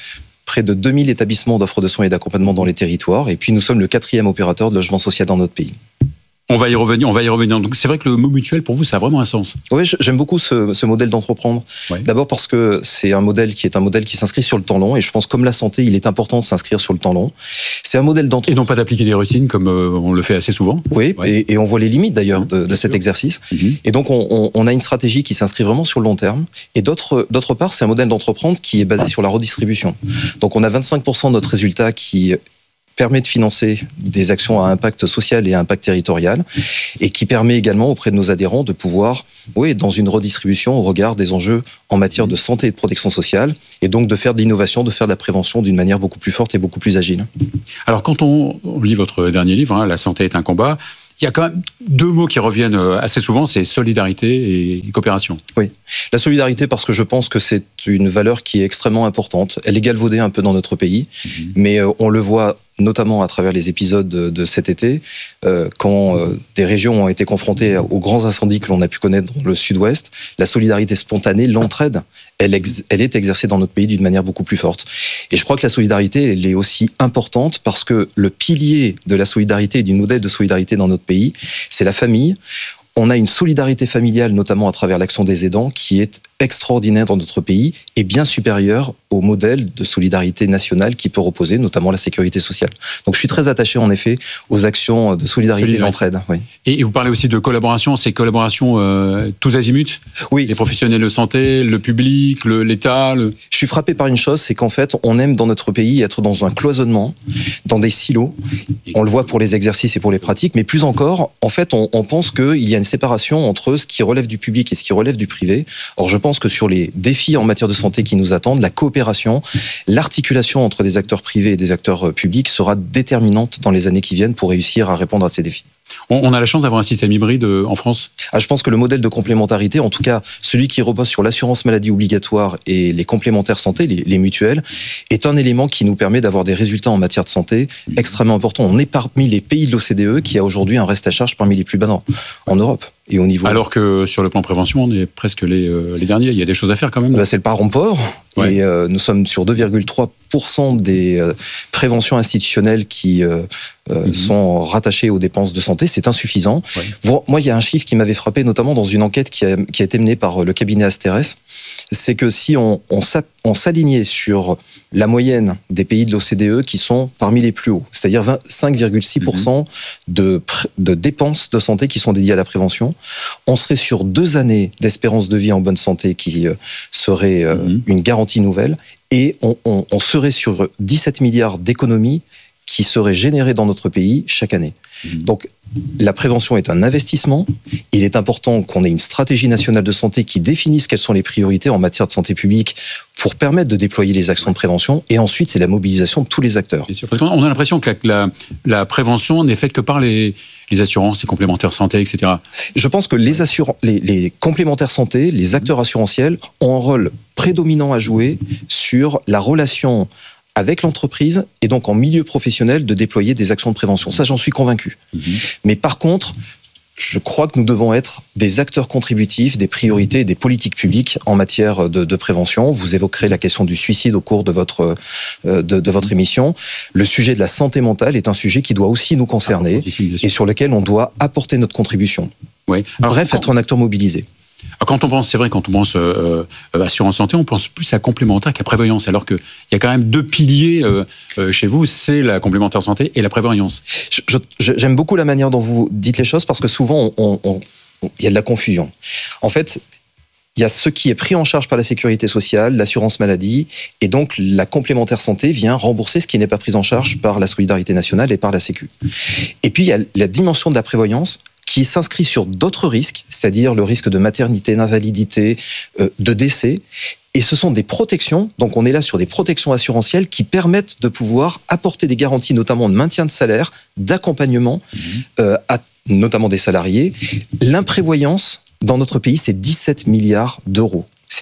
près de deux mille établissements d'offres de soins et d'accompagnement dans les territoires. Et puis, nous sommes le quatrième opérateur de logement social dans notre pays. On va y revenir, on va y revenir. Donc, c'est vrai que le mot mutuel, pour vous, ça a vraiment un sens. Oui, j'aime beaucoup ce, ce modèle d'entreprendre. Ouais. D'abord parce que c'est un modèle qui est un modèle qui s'inscrit sur le temps long. Et je pense, comme la santé, il est important de s'inscrire sur le temps long. C'est un modèle d'entreprendre. Et non pas d'appliquer des routines comme euh, on le fait assez souvent. Oui, ouais. et, et on voit les limites d'ailleurs de, de cet exercice. Mm-hmm. Et donc, on, on, on a une stratégie qui s'inscrit vraiment sur le long terme. Et d'autre, d'autre part, c'est un modèle d'entreprendre qui est basé sur la redistribution. Donc, on a vingt-cinq pour cent de notre résultat qui permet de financer des actions à impact social et à impact territorial, et qui permet également auprès de nos adhérents de pouvoir, oui, dans une redistribution au regard des enjeux en matière de santé et de protection sociale, et donc de faire de l'innovation, de faire de la prévention d'une manière beaucoup plus forte et beaucoup plus agile. Alors quand on, on lit votre dernier livre, hein, La santé est un combat, il y a quand même deux mots qui reviennent assez souvent, c'est solidarité et coopération. Oui, la solidarité parce que je pense que c'est une valeur qui est extrêmement importante. Elle est galvaudée un peu dans notre pays, mmh. mais on le voit notamment à travers les épisodes de, de cet été, euh, quand euh, des régions ont été confrontées aux grands incendies que l'on a pu connaître dans le sud-ouest, la solidarité spontanée, l'entraide, elle, ex- elle est exercée dans notre pays d'une manière beaucoup plus forte. Et je crois que la solidarité, elle est aussi importante parce que le pilier de la solidarité et du modèle de solidarité dans notre pays, c'est la famille. On a une solidarité familiale, notamment à travers l'action des aidants, qui est extraordinaire dans notre pays et bien supérieure au modèle de solidarité nationale qui peut reposer, notamment la sécurité sociale. Donc je suis très attaché en effet aux actions de solidarité, solidarité. et d'entraide. Oui. Et vous parlez aussi de collaboration, ces collaborations euh, tous azimuts. Oui. Les professionnels de santé, le public, le, l'État. Le... Je suis frappé par une chose, c'est qu'en fait, on aime dans notre pays être dans un cloisonnement, dans des silos. On le voit pour les exercices et pour les pratiques, mais plus encore, en fait, on, on pense qu'il y a une séparation entre ce qui relève du public et ce qui relève du privé. Or, je pense que sur les défis en matière de santé qui nous attendent, la coopération, l'articulation entre des acteurs privés et des acteurs publics sera déterminante dans les années qui viennent pour réussir à répondre à ces défis. On a la chance d'avoir un système hybride en France ? Ah, je pense que le modèle de complémentarité, en tout cas celui qui repose sur l'assurance maladie obligatoire et les complémentaires santé, les, les mutuelles, est un élément qui nous permet d'avoir des résultats en matière de santé extrêmement importants. On est parmi les pays de l'O C D E qui a aujourd'hui un reste à charge parmi les plus bas en, en Europe. Et au niveau... Alors que sur le plan prévention, on est presque les, euh, les derniers. Il y a des choses à faire quand même. Là, c'est le parent pauvre. Ouais. Et euh, nous sommes sur deux virgule trois pour cent des euh, préventions institutionnelles qui euh, euh, mm-hmm. sont rattachées aux dépenses de santé. C'est insuffisant. Ouais. Bon, moi, il y a un chiffre qui m'avait frappé, notamment dans une enquête qui a, qui a été menée par le cabinet Asterès. C'est que si on, on, on s'alignait sur la moyenne des pays de l'O C D E qui sont parmi les plus hauts, c'est-à-dire vingt-cinq virgule six pour cent mm-hmm. de, de dépenses de santé qui sont dédiées à la prévention, on serait sur deux années d'espérance de vie en bonne santé qui euh, serait euh, mm-hmm. une garantie nouvelle, et on, on, on serait sur dix-sept milliards d'économies qui seraient générées dans notre pays chaque année. Mmh. Donc, la prévention est un investissement. Il est important qu'on ait une stratégie nationale de santé qui définisse quelles sont les priorités en matière de santé publique pour permettre de déployer les actions de prévention. Et ensuite, c'est la mobilisation de tous les acteurs. Bien sûr, parce qu'on a l'impression que la, la, la prévention n'est faite que par les, les assurances, les complémentaires santé, et cetera. Je pense que les, assur- les, les complémentaires santé, les acteurs assurantiels ont un rôle prédominant à jouer sur la relation avec l'entreprise et donc en milieu professionnel de déployer des actions de prévention. Ça, j'en suis convaincu. Mmh. Mais par contre, je crois que nous devons être des acteurs contributifs, des priorités, des politiques publiques en matière de, de prévention. Vous évoquerez la question du suicide au cours de votre, euh, de, de votre émission. Le sujet de la santé mentale est un sujet qui doit aussi nous concerner ah, et sur lequel on doit apporter notre contribution. Oui. Alors, Bref, quand... être un acteur mobilisé. Quand on pense, c'est vrai, quand on pense euh, euh, assurance santé, on pense plus à complémentaire qu'à prévoyance, alors qu'il y a quand même deux piliers euh, euh, chez vous, c'est la complémentaire santé et la prévoyance. Je, je, j'aime beaucoup la manière dont vous dites les choses, parce que souvent, on, on, on, il y a de la confusion. En fait, il y a ce qui est pris en charge par la sécurité sociale, l'assurance maladie, et donc la complémentaire santé vient rembourser ce qui n'est pas pris en charge par la solidarité nationale et par la Sécu. Et puis, il y a la dimension de la prévoyance, qui s'inscrit sur d'autres risques, c'est-à-dire le risque de maternité, d'invalidité, euh, de décès. Et ce sont des protections, donc on est là sur des protections assurantielles qui permettent de pouvoir apporter des garanties, notamment de maintien de salaire, d'accompagnement, mmh. euh, à notamment des salariés. L'imprévoyance, dans notre pays, c'est dix-sept milliards d'euros. C'est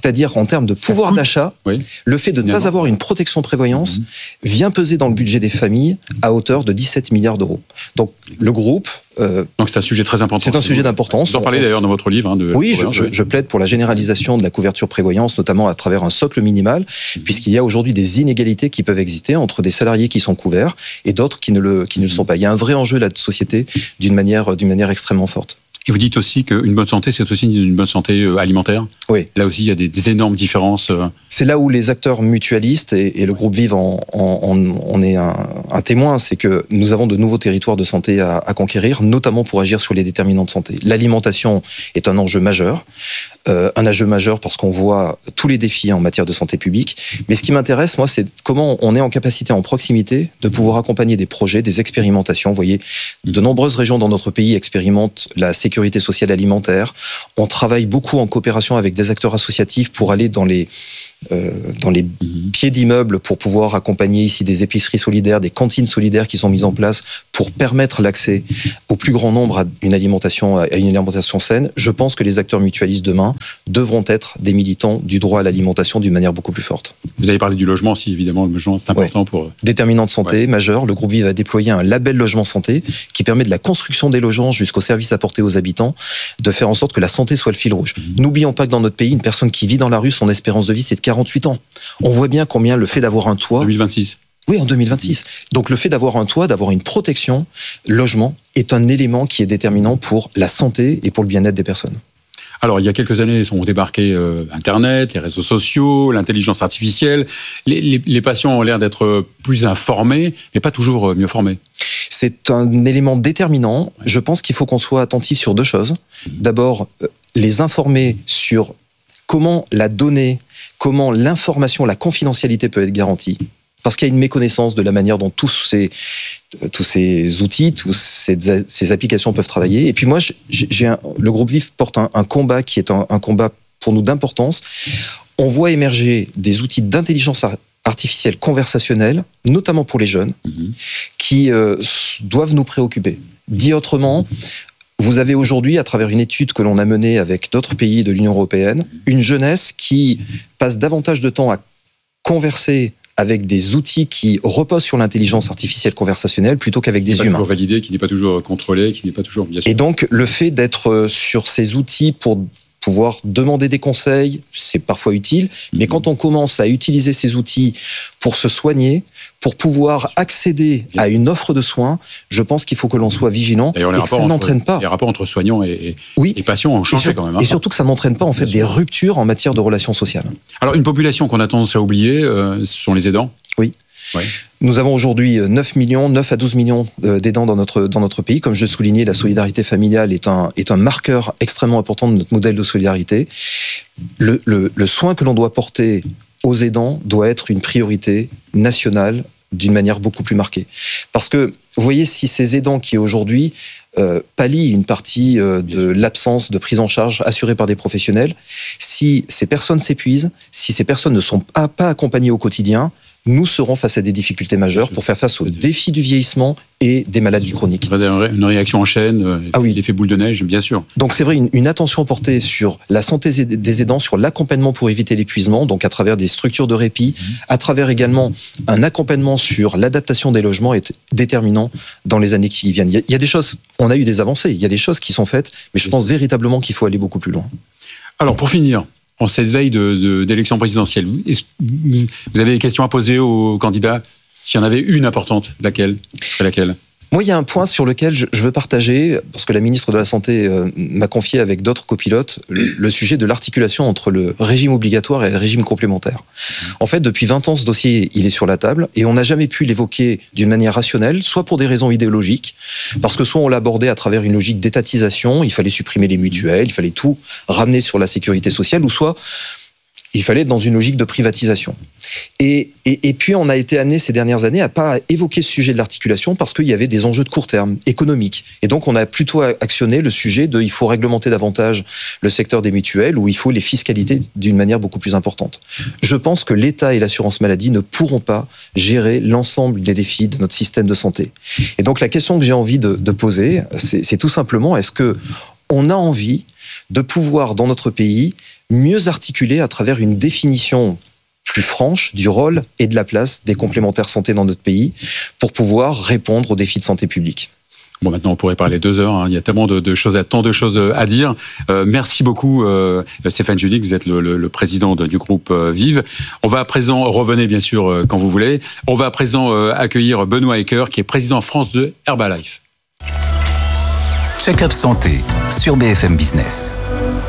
C'est-à-dire, en termes de Ça pouvoir coûte. d'achat, Oui. le fait de ne pas avoir une protection prévoyance mmh. vient peser dans le budget des familles à hauteur de dix-sept milliards d'euros. Donc, le groupe... Euh, Donc, c'est un sujet très important. C'est un sujet d'importance. Vous en parlez d'ailleurs dans votre livre. Hein, de oui, je, je, je plaide pour la généralisation de la couverture prévoyance, notamment à travers un socle minimal, mmh. puisqu'il y a aujourd'hui des inégalités qui peuvent exister entre des salariés qui sont couverts et d'autres qui ne le, qui ne le sont pas. Il y a un vrai enjeu de la société d'une manière, d'une manière extrêmement forte. Et vous dites aussi qu'une bonne santé, c'est aussi une bonne santé alimentaire. Oui. Là aussi, il y a des, des énormes différences. C'est là où les acteurs mutualistes et, et le groupe Vive en, en, en, en est un, un témoin, c'est que nous avons de nouveaux territoires de santé à, à conquérir, notamment pour agir sur les déterminants de santé. L'alimentation est un enjeu majeur, euh, un enjeu majeur parce qu'on voit tous les défis en matière de santé publique. Mais ce qui m'intéresse, moi, c'est comment on est en capacité, en proximité, de pouvoir accompagner des projets, des expérimentations. Vous voyez, de nombreuses régions dans notre pays expérimentent la sécurité sécurité sociale alimentaire. On travaille beaucoup en coopération avec des acteurs associatifs pour aller dans les, euh, dans les mmh. pieds d'immeubles pour pouvoir accompagner ici des épiceries solidaires, des cantines solidaires qui sont mises en place pour permettre l'accès au plus grand nombre à une alimentation, à une alimentation saine. Je pense que les acteurs mutualistes demain devront être des militants du droit à l'alimentation d'une manière beaucoup plus forte. Vous avez parlé du logement aussi, évidemment, le logement c'est important ouais. pour... Déterminant de santé ouais. majeur, le groupe Vive a déployé un label logement santé qui permet de la construction des logements jusqu'aux services apportés aux habitants, de faire en sorte que la santé soit le fil rouge. Mmh. N'oublions pas que dans notre pays, une personne qui vit dans la rue, son espérance de vie, c'est de quarante-huit ans. On voit bien combien le fait d'avoir un toit... deux mille vingt-six. Oui, en deux mille vingt-six. Donc le fait d'avoir un toit, d'avoir une protection, logement, est un élément qui est déterminant pour la santé et pour le bien-être des personnes. Alors, il y a quelques années, sont débarqués euh, Internet, les réseaux sociaux, l'intelligence artificielle. Les, les, les patients ont l'air d'être plus informés, mais pas toujours mieux formés. C'est un élément déterminant. Ouais. Je pense qu'il faut qu'on soit attentif sur deux choses. D'abord, les informer sur comment la donnée, comment l'information, la confidentialité peut être garantie. Parce qu'il y a une méconnaissance de la manière dont tous ces, tous ces outils, toutes ces, ces applications peuvent travailler. Et puis moi, j'ai un, le groupe Vive porte un, un combat qui est un, un combat pour nous d'importance. On voit émerger des outils d'intelligence artificielle conversationnelle, notamment pour les jeunes, mmh. qui euh, doivent nous préoccuper. Dit autrement, vous avez aujourd'hui, à travers une étude que l'on a menée avec d'autres pays de l'Union européenne, une jeunesse qui passe davantage de temps à converser avec des outils qui reposent sur l'intelligence artificielle conversationnelle plutôt qu'avec des humains. Qui n'est pas toujours validé, qui n'est pas toujours contrôlé, qui n'est pas toujours... Bien sûr. Et donc, le fait d'être sur ces outils pour pouvoir demander des conseils, c'est parfois utile, mmh. mais quand on commence à utiliser ces outils pour se soigner, pour pouvoir accéder et à une offre de soins, je pense qu'il faut que l'on soit vigilant et que ça n'entraîne pas. Les rapports entre soignants et, et, oui. et patients ont changé et sur, quand même. Hein. Et surtout que ça n'entraîne pas en fait des ruptures en matière de relations sociales. Alors, une population qu'on a tendance à oublier, euh, ce sont les aidants. Oui. Ouais. Nous avons aujourd'hui neuf millions, neuf à douze millions d'aidants dans notre, dans notre pays. Comme je le soulignais, la solidarité familiale est un, est un marqueur extrêmement important de notre modèle de solidarité. Le, le, le soin que l'on doit porter aux aidants doit être une priorité nationale d'une manière beaucoup plus marquée. Parce que, vous voyez, si ces aidants qui aujourd'hui euh, pallient une partie euh, de l'absence de prise en charge assurée par des professionnels, si ces personnes s'épuisent, si ces personnes ne sont pas, pas accompagnées au quotidien, nous serons face à des difficultés majeures pour faire face aux défis du vieillissement et des maladies chroniques. Une réaction en chaîne, ah oui. l'effet boule de neige, bien sûr. Donc c'est vrai, une, une attention portée sur la santé des aidants, sur l'accompagnement pour éviter l'épuisement, donc à travers des structures de répit, mmh. à travers également un accompagnement sur l'adaptation des logements est déterminant dans les années qui viennent. Il y a, il y a des choses, on a eu des avancées, il y a des choses qui sont faites, mais je pense véritablement qu'il faut aller beaucoup plus loin. Alors pour finir, en cette veille de, de, d'élection présidentielle, vous avez des questions à poser aux candidats? S'il y en avait une importante, laquelle? Ce serait laquelle? Moi, il y a un point sur lequel je veux partager, parce que la ministre de la Santé euh, m'a confié avec d'autres copilotes, le, le sujet de l'articulation entre le régime obligatoire et le régime complémentaire. En fait, depuis vingt ans, ce dossier, il est sur la table, et on n'a jamais pu l'évoquer d'une manière rationnelle, soit pour des raisons idéologiques, parce que soit on l'abordait à travers une logique d'étatisation, il fallait supprimer les mutuelles, il fallait tout ramener sur la sécurité sociale, ou soit il fallait être dans une logique de privatisation. Et, et, et puis, on a été amené ces dernières années à pas évoquer ce sujet de l'articulation parce qu'il y avait des enjeux de court terme, économiques. Et donc, on a plutôt actionné le sujet de il faut réglementer davantage le secteur des mutuelles ou il faut les fiscaliser d'une manière beaucoup plus importante. Je pense que l'État et l'assurance maladie ne pourront pas gérer l'ensemble des défis de notre système de santé. Et donc, la question que j'ai envie de, de poser, c'est, c'est tout simplement, est-ce que on a envie de pouvoir, dans notre pays, mieux articuler à travers une définition plus franche du rôle et de la place des complémentaires santé dans notre pays pour pouvoir répondre aux défis de santé publique. Bon, maintenant, on pourrait parler deux heures. Hein. Il y a tellement de, de choses, à, tant de choses à dire. Euh, merci beaucoup, euh, Stéphane Judic. Vous êtes le, le, le président de, du groupe euh, Vive. On va à présent, revenez bien sûr euh, quand vous voulez. On va à présent euh, accueillir Benoît Ecker, qui est président France de Herbalife. Check-up santé sur B F M Business.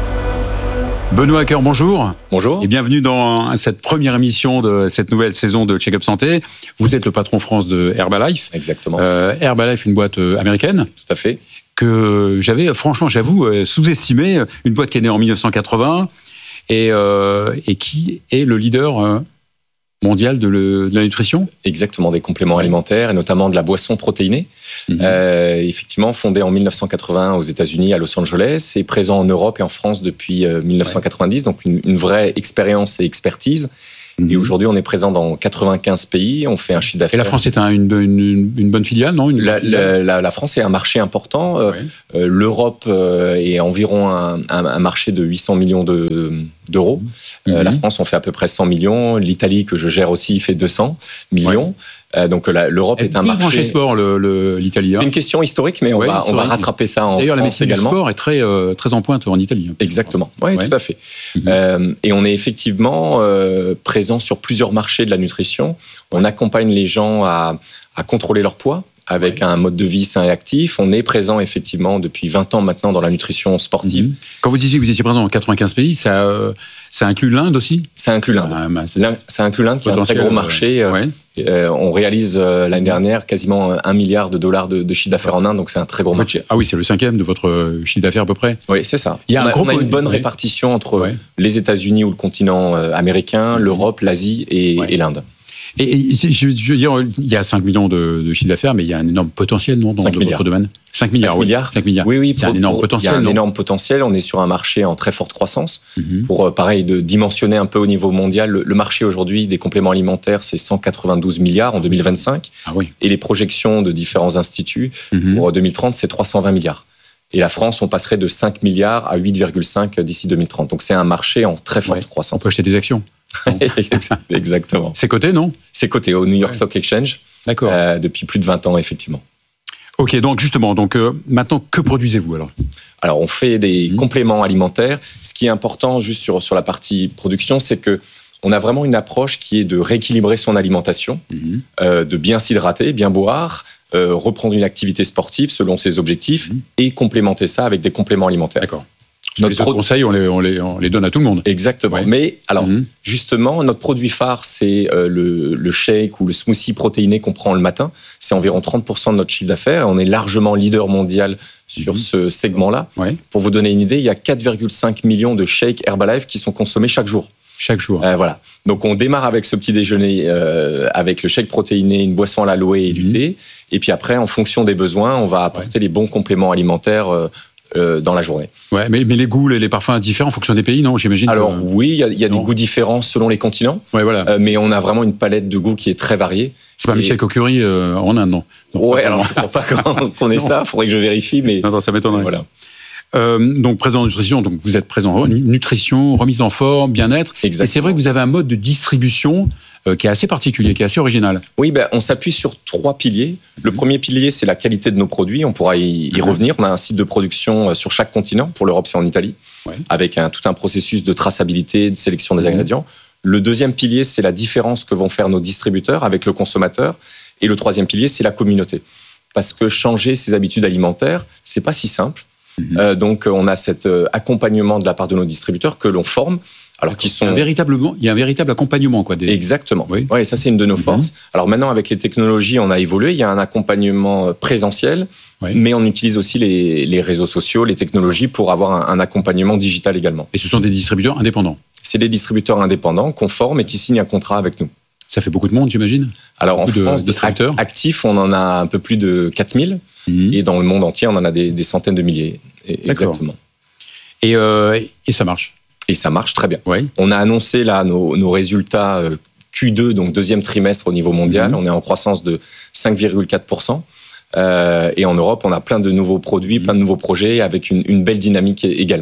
Benoît Ecker, bonjour. Bonjour. Et bienvenue dans cette première émission de cette nouvelle saison de Check-up Santé. Vous êtes le patron France de Herbalife. Exactement. Euh, Herbalife, une boîte américaine. Tout à fait. Que j'avais, franchement, j'avoue, sous-estimé. Une boîte qui est née en dix-neuf cent quatre-vingts et, euh, et qui est le leader euh, mondial de, le, de la nutrition. Exactement, des compléments alimentaires et notamment de la boisson protéinée. Mmh. Euh, effectivement, fondé en dix-neuf cent quatre-vingts aux États-Unis, à Los Angeles, et présent en Europe et en France depuis euh, dix-neuf cent quatre-vingt-dix, ouais. Donc une, une vraie expérience et expertise. Mmh. Et aujourd'hui, on est présent dans quatre-vingt-quinze pays, on fait un chiffre d'affaires. Et la France est un, une, une, une bonne filiale, non une la, filiale la, la France est un marché important. Ouais. Euh, L'Europe euh, est environ un, un, un marché de huit cents millions de, d'euros. Mmh. Euh, la France, on fait à peu près cent millions. L'Italie, que je gère aussi, fait deux cents millions. Ouais. Euh, donc la, l'Europe est un marché. Branché sport, le, le, l'Italie. C'est une question historique, mais on, ouais, va, on va rattraper ça en D'ailleurs, France la médecine également. Du sport est très, euh, très en pointe en Italie. Exactement, oui, ouais. Tout à fait. Mm-hmm. Euh, et on est effectivement euh, présent sur plusieurs marchés de la nutrition. On accompagne les gens à, à contrôler leur poids avec ouais. un mode de vie sain et actif. On est présent effectivement depuis vingt ans maintenant dans la nutrition sportive. Mm-hmm. Quand vous disiez que vous étiez présent dans quatre-vingt-quinze pays, ça, euh, ça inclut l'Inde aussi ? Ça inclut l'Inde. Ah, bah, l'Inde ça inclut l'Inde qui est un très gros marché. Euh, ouais. Euh, on réalise euh, l'année dernière quasiment un milliard de dollars de, de chiffre d'affaires en Inde, donc c'est un très gros marché. Ah oui, c'est le cinquième de votre chiffre d'affaires à peu près. Oui, c'est ça. Il y a on, un a, gros on a une bonne ouais. répartition entre ouais. les États-Unis ou le continent euh, américain, mmh. l'Europe, l'Asie et, ouais. et l'Inde. Et, et je, je veux dire, il y a cinq millions de, de chiffre d'affaires, mais il y a un énorme potentiel, non, dans votre domaine ? cinq milliards, cinq milliards. cinq milliards. Oui, oui. C'est pour, un énorme pour, potentiel. Il y a un non énorme potentiel. On est sur un marché en très forte croissance. Mm-hmm. Pour, pareil, de dimensionner un peu au niveau mondial, le, le marché aujourd'hui des compléments alimentaires, c'est cent quatre-vingt-douze milliards en deux mille vingt-cinq. Ah oui. Et les projections de différents instituts mm-hmm. pour deux mille trente, c'est trois cent vingt milliards. Et la France, on passerait de cinq milliards à huit virgule cinq d'ici deux mille trente. Donc c'est un marché en très forte ouais. croissance. On peut acheter des actions. Exactement. C'est coté, non ? C'est coté au New York ouais. Stock Exchange. D'accord. Euh, depuis plus de vingt ans, effectivement. Ok, donc justement, donc euh, maintenant, que produisez-vous alors ? Alors, on fait des mmh. compléments alimentaires. Ce qui est important, juste sur, sur la partie production, c'est que on a vraiment une approche qui est de rééquilibrer son alimentation, mmh. euh, de bien s'hydrater, bien boire, euh, reprendre une activité sportive selon ses objectifs mmh. et complémenter ça avec des compléments alimentaires. D'accord. Notre les pro... conseils, on les, on, les, on les donne à tout le monde. Exactement. Ouais. Mais alors, mmh. justement, notre produit phare, c'est euh, le, le shake ou le smoothie protéiné qu'on prend le matin. C'est environ trente pour cent de notre chiffre d'affaires. On est largement leader mondial sur mmh. ce segment-là. Ouais. Pour vous donner une idée, il y a quatre virgule cinq millions de shakes Herbalife qui sont consommés chaque jour. Chaque jour. Euh, voilà. Donc, on démarre avec ce petit déjeuner, euh, avec le shake protéiné, une boisson à l'aloe et mmh. du thé. Et puis après, en fonction des besoins, on va apporter ouais. les bons compléments alimentaires euh, Euh, dans la journée. Ouais, mais, mais les goûts, les, les parfums différents en fonction des pays, non ? J'imagine. Alors que... oui, il y a, y a des goûts différents selon les continents. Ouais, voilà. Euh, mais on a vraiment une palette de goûts qui est très variée. C'est pas et... Michel Cocurie euh, en Inde, non ? non ouais, alors je ne crois pas qu'on ait ça. Il faudrait que je vérifie, mais non, non, ça m'étonnerait. Voilà. Euh, donc présent en nutrition, donc vous êtes présent en nutrition, remise en forme, bien-être. Exactement. Et c'est vrai que vous avez un mode de distribution euh, qui est assez particulier, qui est assez original. Oui, ben, on s'appuie sur trois piliers. Le mmh. premier pilier, c'est la qualité de nos produits. On pourra y, y mmh. revenir. On a un site de production sur chaque continent. Pour l'Europe, c'est en Italie, ouais. avec un, tout un processus de traçabilité, de sélection des mmh. ingrédients. Le deuxième pilier, c'est la différence que vont faire nos distributeurs avec le consommateur. Et le troisième pilier, c'est la communauté. Parce que changer ses habitudes alimentaires, c'est pas si simple. Mmh. Euh, donc, on a cet euh, accompagnement de la part de nos distributeurs que l'on forme. Alors qu'ils sont... il, y a un véritablement, il y a un véritable accompagnement. Quoi, des... Exactement. Oui. Ouais, ça, c'est une de nos mmh. forces. Alors maintenant, avec les technologies, on a évolué. Il y a un accompagnement présentiel, oui. mais on utilise aussi les, les réseaux sociaux, les technologies pour avoir un, un accompagnement digital également. Et ce sont des distributeurs indépendants ? C'est des distributeurs indépendants qu'on forme et qui signent un contrat avec nous. Ça fait beaucoup de monde, j'imagine ? Alors beaucoup en France, de distributeurs actifs, on en a un peu plus de quatre mille. Mmh. Et dans le monde entier, on en a des, des centaines de milliers. Exactement. Et, euh, et ça marche ? Et ça marche très bien. Oui. On a annoncé là nos, nos résultats Q deux, donc deuxième trimestre au niveau mondial. Mmh. On est en croissance de cinq virgule quatre pour cent. Euh, et en Europe, on a plein de nouveaux produits, mmh. plein de nouveaux projets avec une, une belle dynamique également.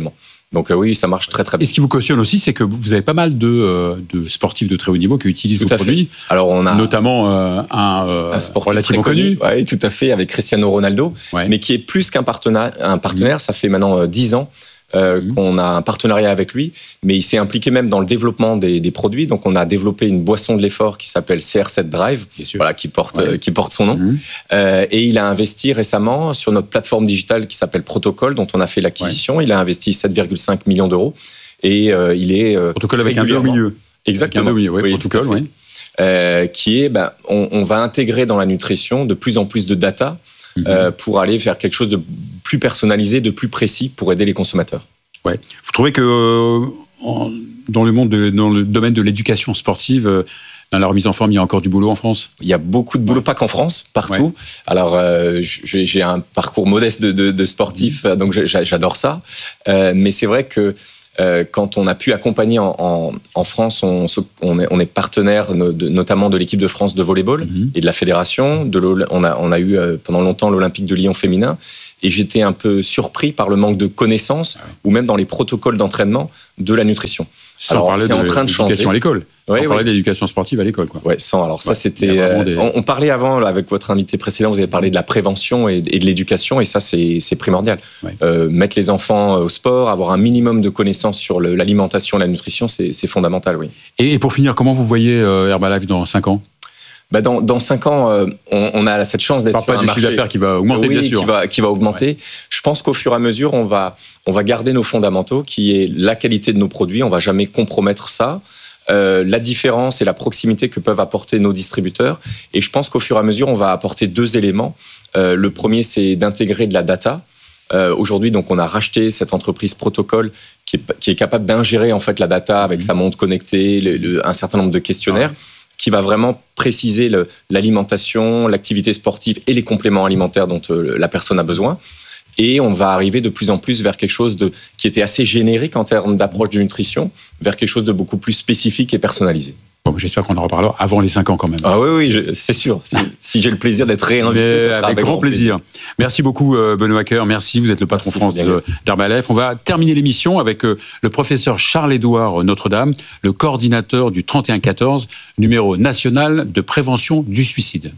Donc euh, oui, ça marche très très bien. Et ce qui vous cautionne aussi, c'est que vous avez pas mal de, euh, de sportifs de très haut niveau qui utilisent tout vos produits. Fait. Alors on a notamment euh, un, euh, un sportif relativement connu. Oui, tout à fait, avec Cristiano Ronaldo, ouais. mais qui est plus qu'un partenaire. Un partenaire, mmh. ça fait maintenant dix ans. Euh, mmh. qu'on a un partenariat avec lui, mais il s'est impliqué même dans le développement des, des produits. Donc, on a développé une boisson de l'effort qui s'appelle C R sept Drive, voilà, qui porte, ouais. euh, qui porte son nom. Mmh. Euh, et il a investi récemment sur notre plateforme digitale qui s'appelle Protocol, dont on a fait l'acquisition. Ouais. Il a investi sept virgule cinq millions d'euros et euh, il est euh, Protocol avec un deux au milieu. Exactement. Avec un deux au milieu, oui, oui, Protocol, oui. Euh, qui est, ben, on, on va intégrer dans la nutrition de plus en plus de data. Mmh. Euh, pour aller faire quelque chose de plus personnalisé, de plus précis pour aider les consommateurs. Ouais. Vous trouvez que euh, en, dans le monde, de, dans le domaine de l'éducation sportive, euh, dans la remise en forme, il y a encore du boulot en France ? Il y a beaucoup de boulot, ouais. pas qu'en France, partout. Ouais. Alors, euh, j'ai, j'ai un parcours modeste de, de, de sportif, mmh. donc j'adore ça. Euh, mais c'est vrai que Euh, quand on a pu accompagner en, en, en France, on, on, est, on est partenaire no, de, notamment de l'équipe de France de volleyball mmh. et de la fédération. De on, a, on a eu euh, pendant longtemps l'Olympique de Lyon féminin. Et j'étais un peu surpris par le manque de connaissances, ah oui. ou même dans les protocoles d'entraînement de la nutrition. Sans alors, parler c'est de en train de changer. L'éducation à l'école. Sans oui, parler oui. de l'éducation sportive à l'école, quoi. Ouais, sans. Alors ça, ouais, c'était. Euh, des... on, on parlait avant là, avec votre invité précédent. Vous avez parlé de la prévention et, et de l'éducation, et ça, c'est, c'est primordial. Ouais. Euh, mettre les enfants au sport, avoir un minimum de connaissances sur le, l'alimentation, la nutrition, c'est, c'est fondamental, oui. Et, et pour finir, comment vous voyez euh, Herbalife dans cinq ans ? Bah dans, dans cinq ans, euh, on, on a cette chance d'être sur un marché d'affaires qui va augmenter, oui, bien sûr. Qui va, qui va augmenter. Ouais. Je pense qu'au fur et à mesure, on va, on va garder nos fondamentaux, qui est la qualité de nos produits. On va jamais compromettre ça. Euh, la différence et la proximité que peuvent apporter nos distributeurs. Et je pense qu'au fur et à mesure, on va apporter deux éléments. Euh, le premier, c'est d'intégrer de la data. Euh, aujourd'hui, donc, on a racheté cette entreprise Protocol qui est, qui est capable d'ingérer en fait la data avec mmh. sa montre connectée, le, le, un certain nombre de questionnaires. Ah. qui va vraiment préciser le, l'alimentation, l'activité sportive et les compléments alimentaires dont euh, la personne a besoin. Et on va arriver de plus en plus vers quelque chose de, qui était assez générique en termes d'approche de nutrition, vers quelque chose de beaucoup plus spécifique et personnalisé. Bon, j'espère qu'on en reparlera avant les cinq ans quand même. Ah oui, oui, je, c'est sûr. Si, si j'ai le plaisir d'être réinvité, ça sera avec, avec grand plaisir. plaisir. Merci beaucoup, Benoît Hacker. Merci, vous êtes le patron Merci, France de, d'Herbalife. On va terminer l'émission avec le professeur Charles-Édouard Notre-Dame, le coordinateur du trente et un quatorze, numéro national de prévention du suicide.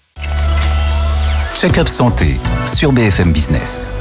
Check-up santé sur B F M Business.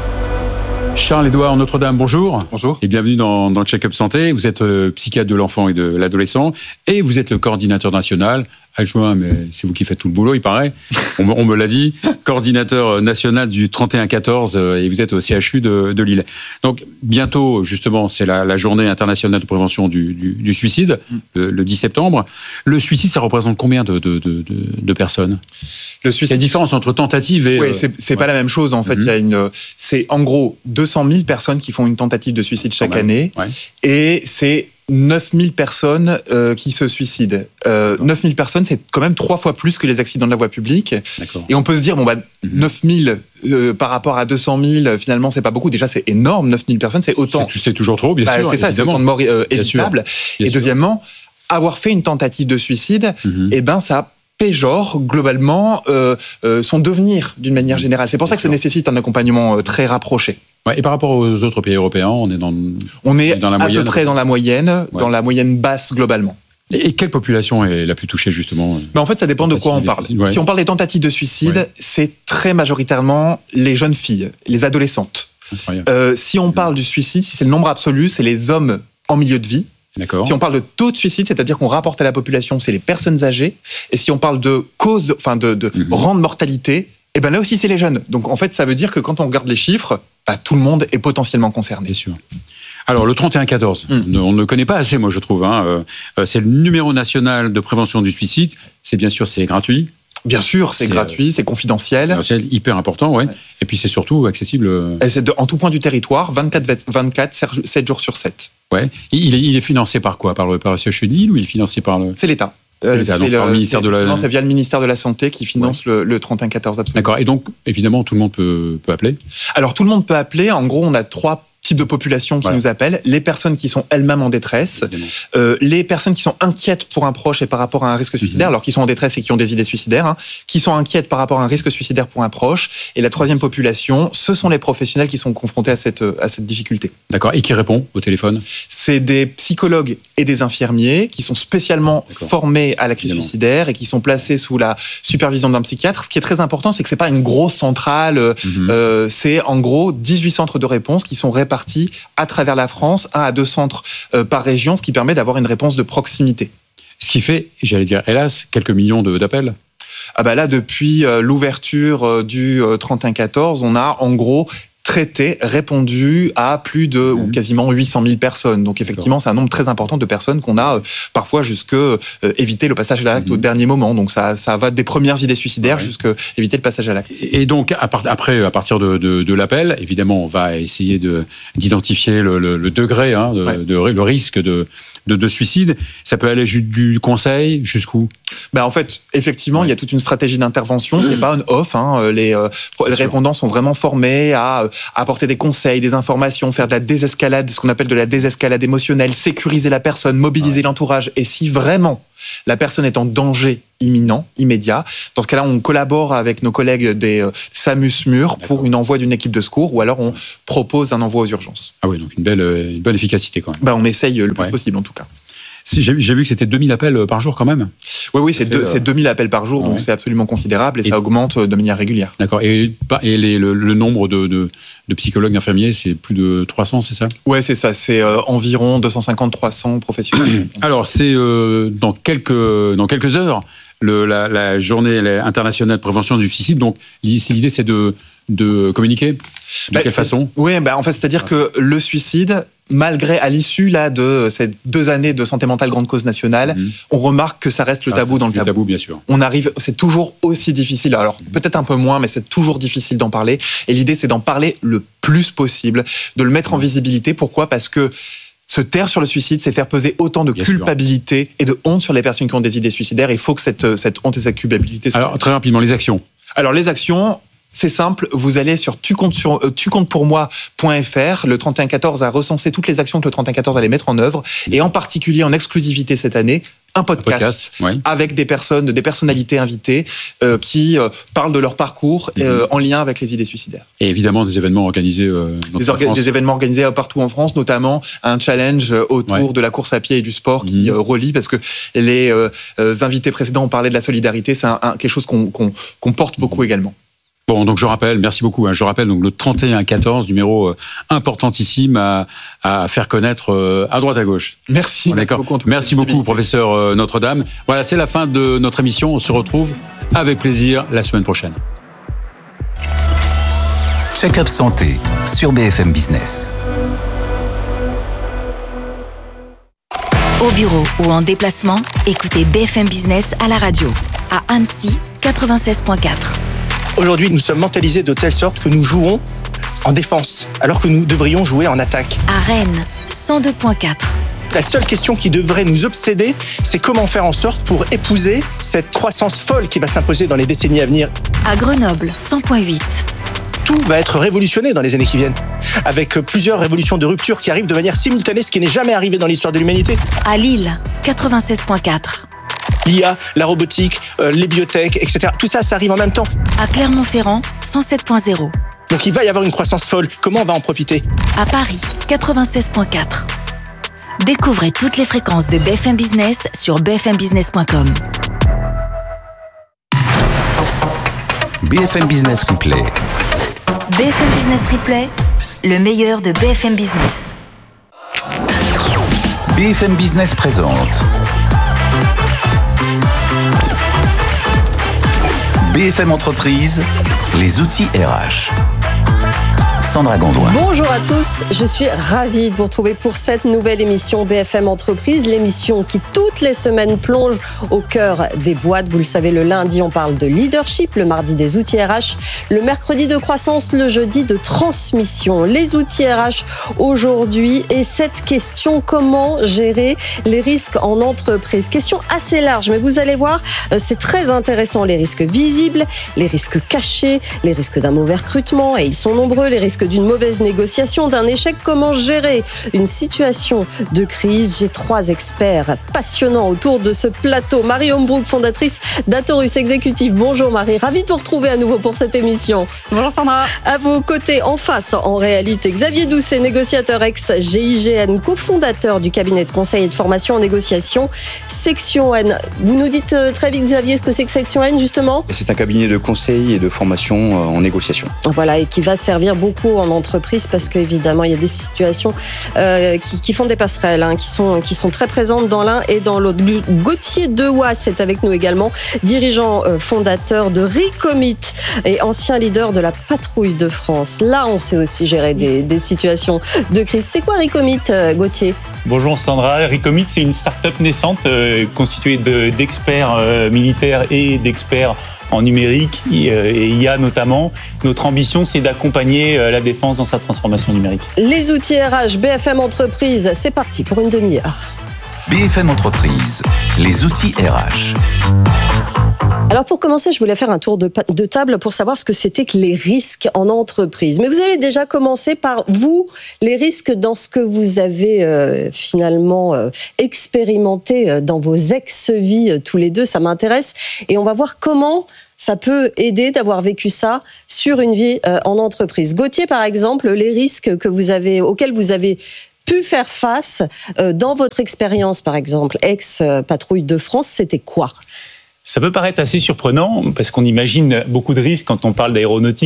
Charles-Édouard Notre-Dame, bonjour. Bonjour. Et bienvenue dans, dans le Check-up Santé. Vous êtes euh, psychiatre de l'enfant et de l'adolescent et vous êtes le coordinateur national, adjoint, mais c'est vous qui faites tout le boulot, il paraît. On, on me l'a dit, coordinateur national du trente et un quatorze et vous êtes au C H U de, de Lille. Donc bientôt, justement, c'est la, la journée internationale de prévention du, du, du suicide, mm. le, le dix septembre. Le suicide, ça représente combien de, de, de, de, de personnes ? Le suicide. Il y a une différence entre tentative et... Oui, c'est, c'est ouais. pas la même chose en fait. Mm-hmm. Il y a une, c'est en gros deux cent mille personnes qui font une tentative de suicide chaque année. Ouais. Et c'est neuf mille personnes euh, qui se suicident. Euh, neuf mille personnes, c'est quand même trois fois plus que les accidents de la voie publique. D'accord. Et on peut se dire, bon, bah, mm-hmm. neuf mille euh, par rapport à deux cent mille, finalement, c'est pas beaucoup. Déjà, c'est énorme, neuf mille personnes, c'est autant. C'est, c'est toujours trop, bien bah, sûr. C'est ça, évidemment. C'est autant de morts euh, évitables. Et deuxièmement, avoir fait une tentative de suicide, mm-hmm. eh ben, ça péjore globalement euh, euh, son devenir d'une manière générale. C'est pour ça que ça nécessite un accompagnement euh, très rapproché. Ouais, et par rapport aux autres pays européens, on est dans, on est dans la à moyenne, peu près dans la moyenne, ouais. dans la moyenne basse globalement. Et, et quelle population est la plus touchée justement ? Ben en fait, ça dépend de quoi on parle. Ouais. Si on parle des tentatives de suicide, ouais. c'est très majoritairement les jeunes filles, les adolescentes. Euh, si on parle du suicide, si c'est le nombre absolu, c'est les hommes en milieu de vie. D'accord. Si on parle de taux de suicide, c'est-à-dire qu'on rapporte à la population, c'est les personnes âgées. Et si on parle de cause, de, enfin de, de mm-hmm. rang de mortalité, eh ben là aussi c'est les jeunes. Donc en fait, ça veut dire que quand on regarde les chiffres, bah, tout le monde est potentiellement concerné. Bien sûr. Alors le trente et un quatorze, mm. on ne le connaît pas assez, moi je trouve. Hein. Euh, c'est le numéro national de prévention du suicide. C'est bien sûr, c'est gratuit. Bien sûr, c'est, c'est gratuit, euh, c'est confidentiel. C'est hyper important, ouais. ouais. Et puis c'est surtout accessible. Et c'est de, en tout point du territoire, vingt-quatre, vingt-quatre, sept jours sur sept. Ouais. Il est, il est financé par quoi ? Par le, par le C H U de Lille ou il est financé par le... C'est l'État. Euh, c'est, donc, le, par le ministère c'est, de la... Non, c'est via le ministère de la Santé qui finance ouais. le, le trente et un quatorze absolument. D'accord. Et donc, évidemment, tout le monde peut, peut appeler ? Alors, tout le monde peut appeler. En gros, on a trois types de populations qui ouais. nous appellent, les personnes qui sont elles-mêmes en détresse, euh, les personnes qui sont inquiètes pour un proche et par rapport à un risque suicidaire, mmh. alors qui sont en détresse et qui ont des idées suicidaires, hein, qui sont inquiètes par rapport à un risque suicidaire pour un proche. Et la troisième population, ce sont les professionnels qui sont confrontés à cette, à cette difficulté. D'accord. Et qui répond au téléphone ? C'est des psychologues et des infirmiers qui sont spécialement D'accord. formés à la crise Évidemment. suicidaire et qui sont placés sous la supervision d'un psychiatre. Ce qui est très important, c'est que c'est pas une grosse centrale. Mmh. Euh, c'est en gros dix-huit centres de réponse qui sont répartis à travers la France, un à deux centres euh, par région, ce qui permet d'avoir une réponse de proximité. Ce qui fait, j'allais dire, hélas, quelques millions de, d'appels. Ah bah là, depuis euh, l'ouverture euh, du euh, trente et un quatorze, on a en gros traité, répondu à plus de, mmh. ou quasiment huit cent mille personnes. Donc effectivement, D'accord. c'est un nombre très important de personnes qu'on a euh, parfois jusque euh, éviter le passage à l'acte mmh. au dernier moment. Donc ça, ça va des premières idées suicidaires ouais. jusque éviter le passage à l'acte. Et donc à part, après, à partir de, de, de l'appel, évidemment, on va essayer de, d'identifier le, le, le degré, hein, de, ouais. de, le risque de De, de suicide. Ça peut aller du conseil jusqu'où ? Ben en fait, effectivement, ouais. il y a toute une stratégie d'intervention. Mmh. C'est pas un off. Hein. Les, euh, les répondants sont vraiment formés à, à apporter des conseils, des informations, faire de la désescalade, ce qu'on appelle de la désescalade émotionnelle, sécuriser la personne, mobiliser ouais. l'entourage. Et si vraiment la personne est en danger imminent, immédiat, dans ce cas-là, on collabore avec nos collègues des euh, SAMU-SMUR pour une envoi d'une équipe de secours, ou alors on propose un envoi aux urgences. Ah oui, donc une belle, une bonne efficacité quand même. Ben, on essaye le plus ouais. possible en tout cas. J'ai, j'ai vu que c'était deux mille appels par jour quand même. Oui, oui, c'est, deux, euh... c'est deux mille appels par jour, ouais. donc c'est absolument considérable et, et ça augmente de manière régulière. D'accord. Et, et les, le, le nombre de, de, de psychologues, d'infirmiers, c'est plus de trois cents, c'est ça ? Oui, c'est ça. C'est euh, environ deux cent cinquante à trois cents professionnels. Alors, c'est euh, dans, quelques, dans quelques heures, le, la, la journée internationale de prévention du suicide. Donc, l'idée, c'est de, de communiquer. De bah, quelle façon ? Oui, bah, en fait, c'est-à-dire que le suicide, malgré, à l'issue là, de ces deux années de santé mentale grande cause nationale, mmh. on remarque que ça reste le tabou dans le tabou. Le tabou, bien sûr. On arrive, c'est toujours aussi difficile. Alors, mmh. peut-être un peu moins, mais c'est toujours difficile d'en parler. Et l'idée, c'est d'en parler le plus possible, de le mettre mmh. en visibilité. Pourquoi ? Parce que se taire sur le suicide, c'est faire peser autant de Bien culpabilité sûr. et de honte sur les personnes qui ont des idées suicidaires. Il faut que cette, cette honte et cette culpabilité soient... Alors, très rapidement, les actions. Alors, les actions... C'est simple, vous allez sur tu comptes sur euh, tu comptes pour moi point f r. Le trente et un quatorze a recensé toutes les actions que le trente et un quatorze allait mettre en œuvre, et en particulier en exclusivité cette année, un podcast, un podcast oui. avec des personnes, des personnalités invitées euh, qui euh, parlent de leur parcours euh, mm-hmm. en lien avec les idées suicidaires. Et évidemment des événements organisés euh, dans des, orga- des événements organisés partout en France, notamment un challenge autour ouais. de la course à pied et du sport mm-hmm. qui euh, relie, parce que les euh, euh, invités précédents ont parlé de la solidarité, c'est un, un, quelque chose qu'on, qu'on, qu'on porte beaucoup mm-hmm. également. Bon, donc je rappelle, merci beaucoup, hein, je rappelle donc le trente et un quatorze, numéro euh, importantissime à, à faire connaître euh, à droite à gauche. Merci. Merci beaucoup, merci beaucoup professeur euh, Notre-Dame. Voilà, c'est la fin de notre émission. On se retrouve avec plaisir la semaine prochaine. Check-up santé sur B F M Business. Au bureau ou en déplacement, écoutez B F M Business à la radio. À Annecy, quatre-vingt-seize virgule quatre. Aujourd'hui, nous sommes mentalisés de telle sorte que nous jouons en défense, alors que nous devrions jouer en attaque. À Rennes, cent deux virgule quatre. La seule question qui devrait nous obséder, c'est comment faire en sorte pour épouser cette croissance folle qui va s'imposer dans les décennies à venir. À Grenoble, cent virgule huit. Tout va être révolutionné dans les années qui viennent, avec plusieurs révolutions de rupture qui arrivent de manière simultanée, ce qui n'est jamais arrivé dans l'histoire de l'humanité. À Lille, quatre-vingt-seize virgule quatre. L'I A, la robotique, euh, les biotech, et cetera. Tout ça, ça arrive en même temps. À Clermont-Ferrand, cent sept virgule zéro. Donc il va y avoir une croissance folle. Comment on va en profiter ? À Paris, quatre-vingt-seize virgule quatre. Découvrez toutes les fréquences de B F M Business sur b f m business point com. B F M Business Replay. B F M Business Replay, le meilleur de B F M Business. B F M Business présente B F M Entreprise, les outils R H. Sandra Gondouin. Bonjour à tous, je suis ravie de vous retrouver pour cette nouvelle émission B F M Entreprise, l'émission qui toutes les semaines plonge au cœur des boîtes. Vous le savez, le lundi on parle de leadership, le mardi des outils R H, le mercredi de croissance, le jeudi de transmission. Les outils R H aujourd'hui, et cette question, comment gérer les risques en entreprise? Question assez large, mais vous allez voir, c'est très intéressant. Les risques visibles, les risques cachés, les risques d'un mauvais recrutement, et ils sont nombreux, les risques risque d'une mauvaise négociation, d'un échec. Comment gérer une situation de crise? J'ai trois experts passionnants autour de ce plateau. Marie Hombrook, fondatrice d'Atorus Exécutif. Bonjour Marie, ravie de vous retrouver à nouveau pour cette émission. Bonjour Sandra. À vos côtés, en face, en réalité, Xavier Doucet, négociateur ex-G I G N, cofondateur du cabinet de conseil et de formation en négociation Section N. Vous nous dites très vite, Xavier, ce que c'est que Section N, justement? C'est un cabinet de conseil et de formation en négociation. Voilà, et qui va servir beaucoup en entreprise parce qu'évidemment, il y a des situations euh, qui, qui font des passerelles, hein, qui, sont, qui sont très présentes dans l'un et dans l'autre. Gauthier Dewasse est avec nous également, dirigeant euh, fondateur de Recomit et ancien leader de la patrouille de France. Là, on sait aussi gérer des, des situations de crise. C'est quoi Recomit, euh, Gauthier? Bonjour Sandra, Recomit, c'est une start-up naissante euh, constituée de, d'experts euh, militaires et d'experts en numérique et, euh, et I A notamment. Notre ambition, c'est d'accompagner euh, la défense dans sa transformation numérique. Les outils R H, B F M Entreprise, c'est parti pour une demi-heure. B F M Entreprise, les outils R H. Alors pour commencer, je voulais faire un tour de, de table pour savoir ce que c'était que les risques en entreprise. Mais vous allez déjà commencer par vous, les risques dans ce que vous avez euh, finalement euh, expérimenté dans vos ex-vies euh, tous les deux, ça m'intéresse. Et on va voir comment ça peut aider d'avoir vécu ça sur une vie euh, en entreprise. Gauthier, par exemple, les risques que vous avez, auxquels vous avez pu faire face euh, dans votre expérience, par exemple, ex-patrouille de France, c'était quoi ? Ça peut paraître assez surprenant parce qu'on imagine beaucoup de risques quand on parle d'aéronautique.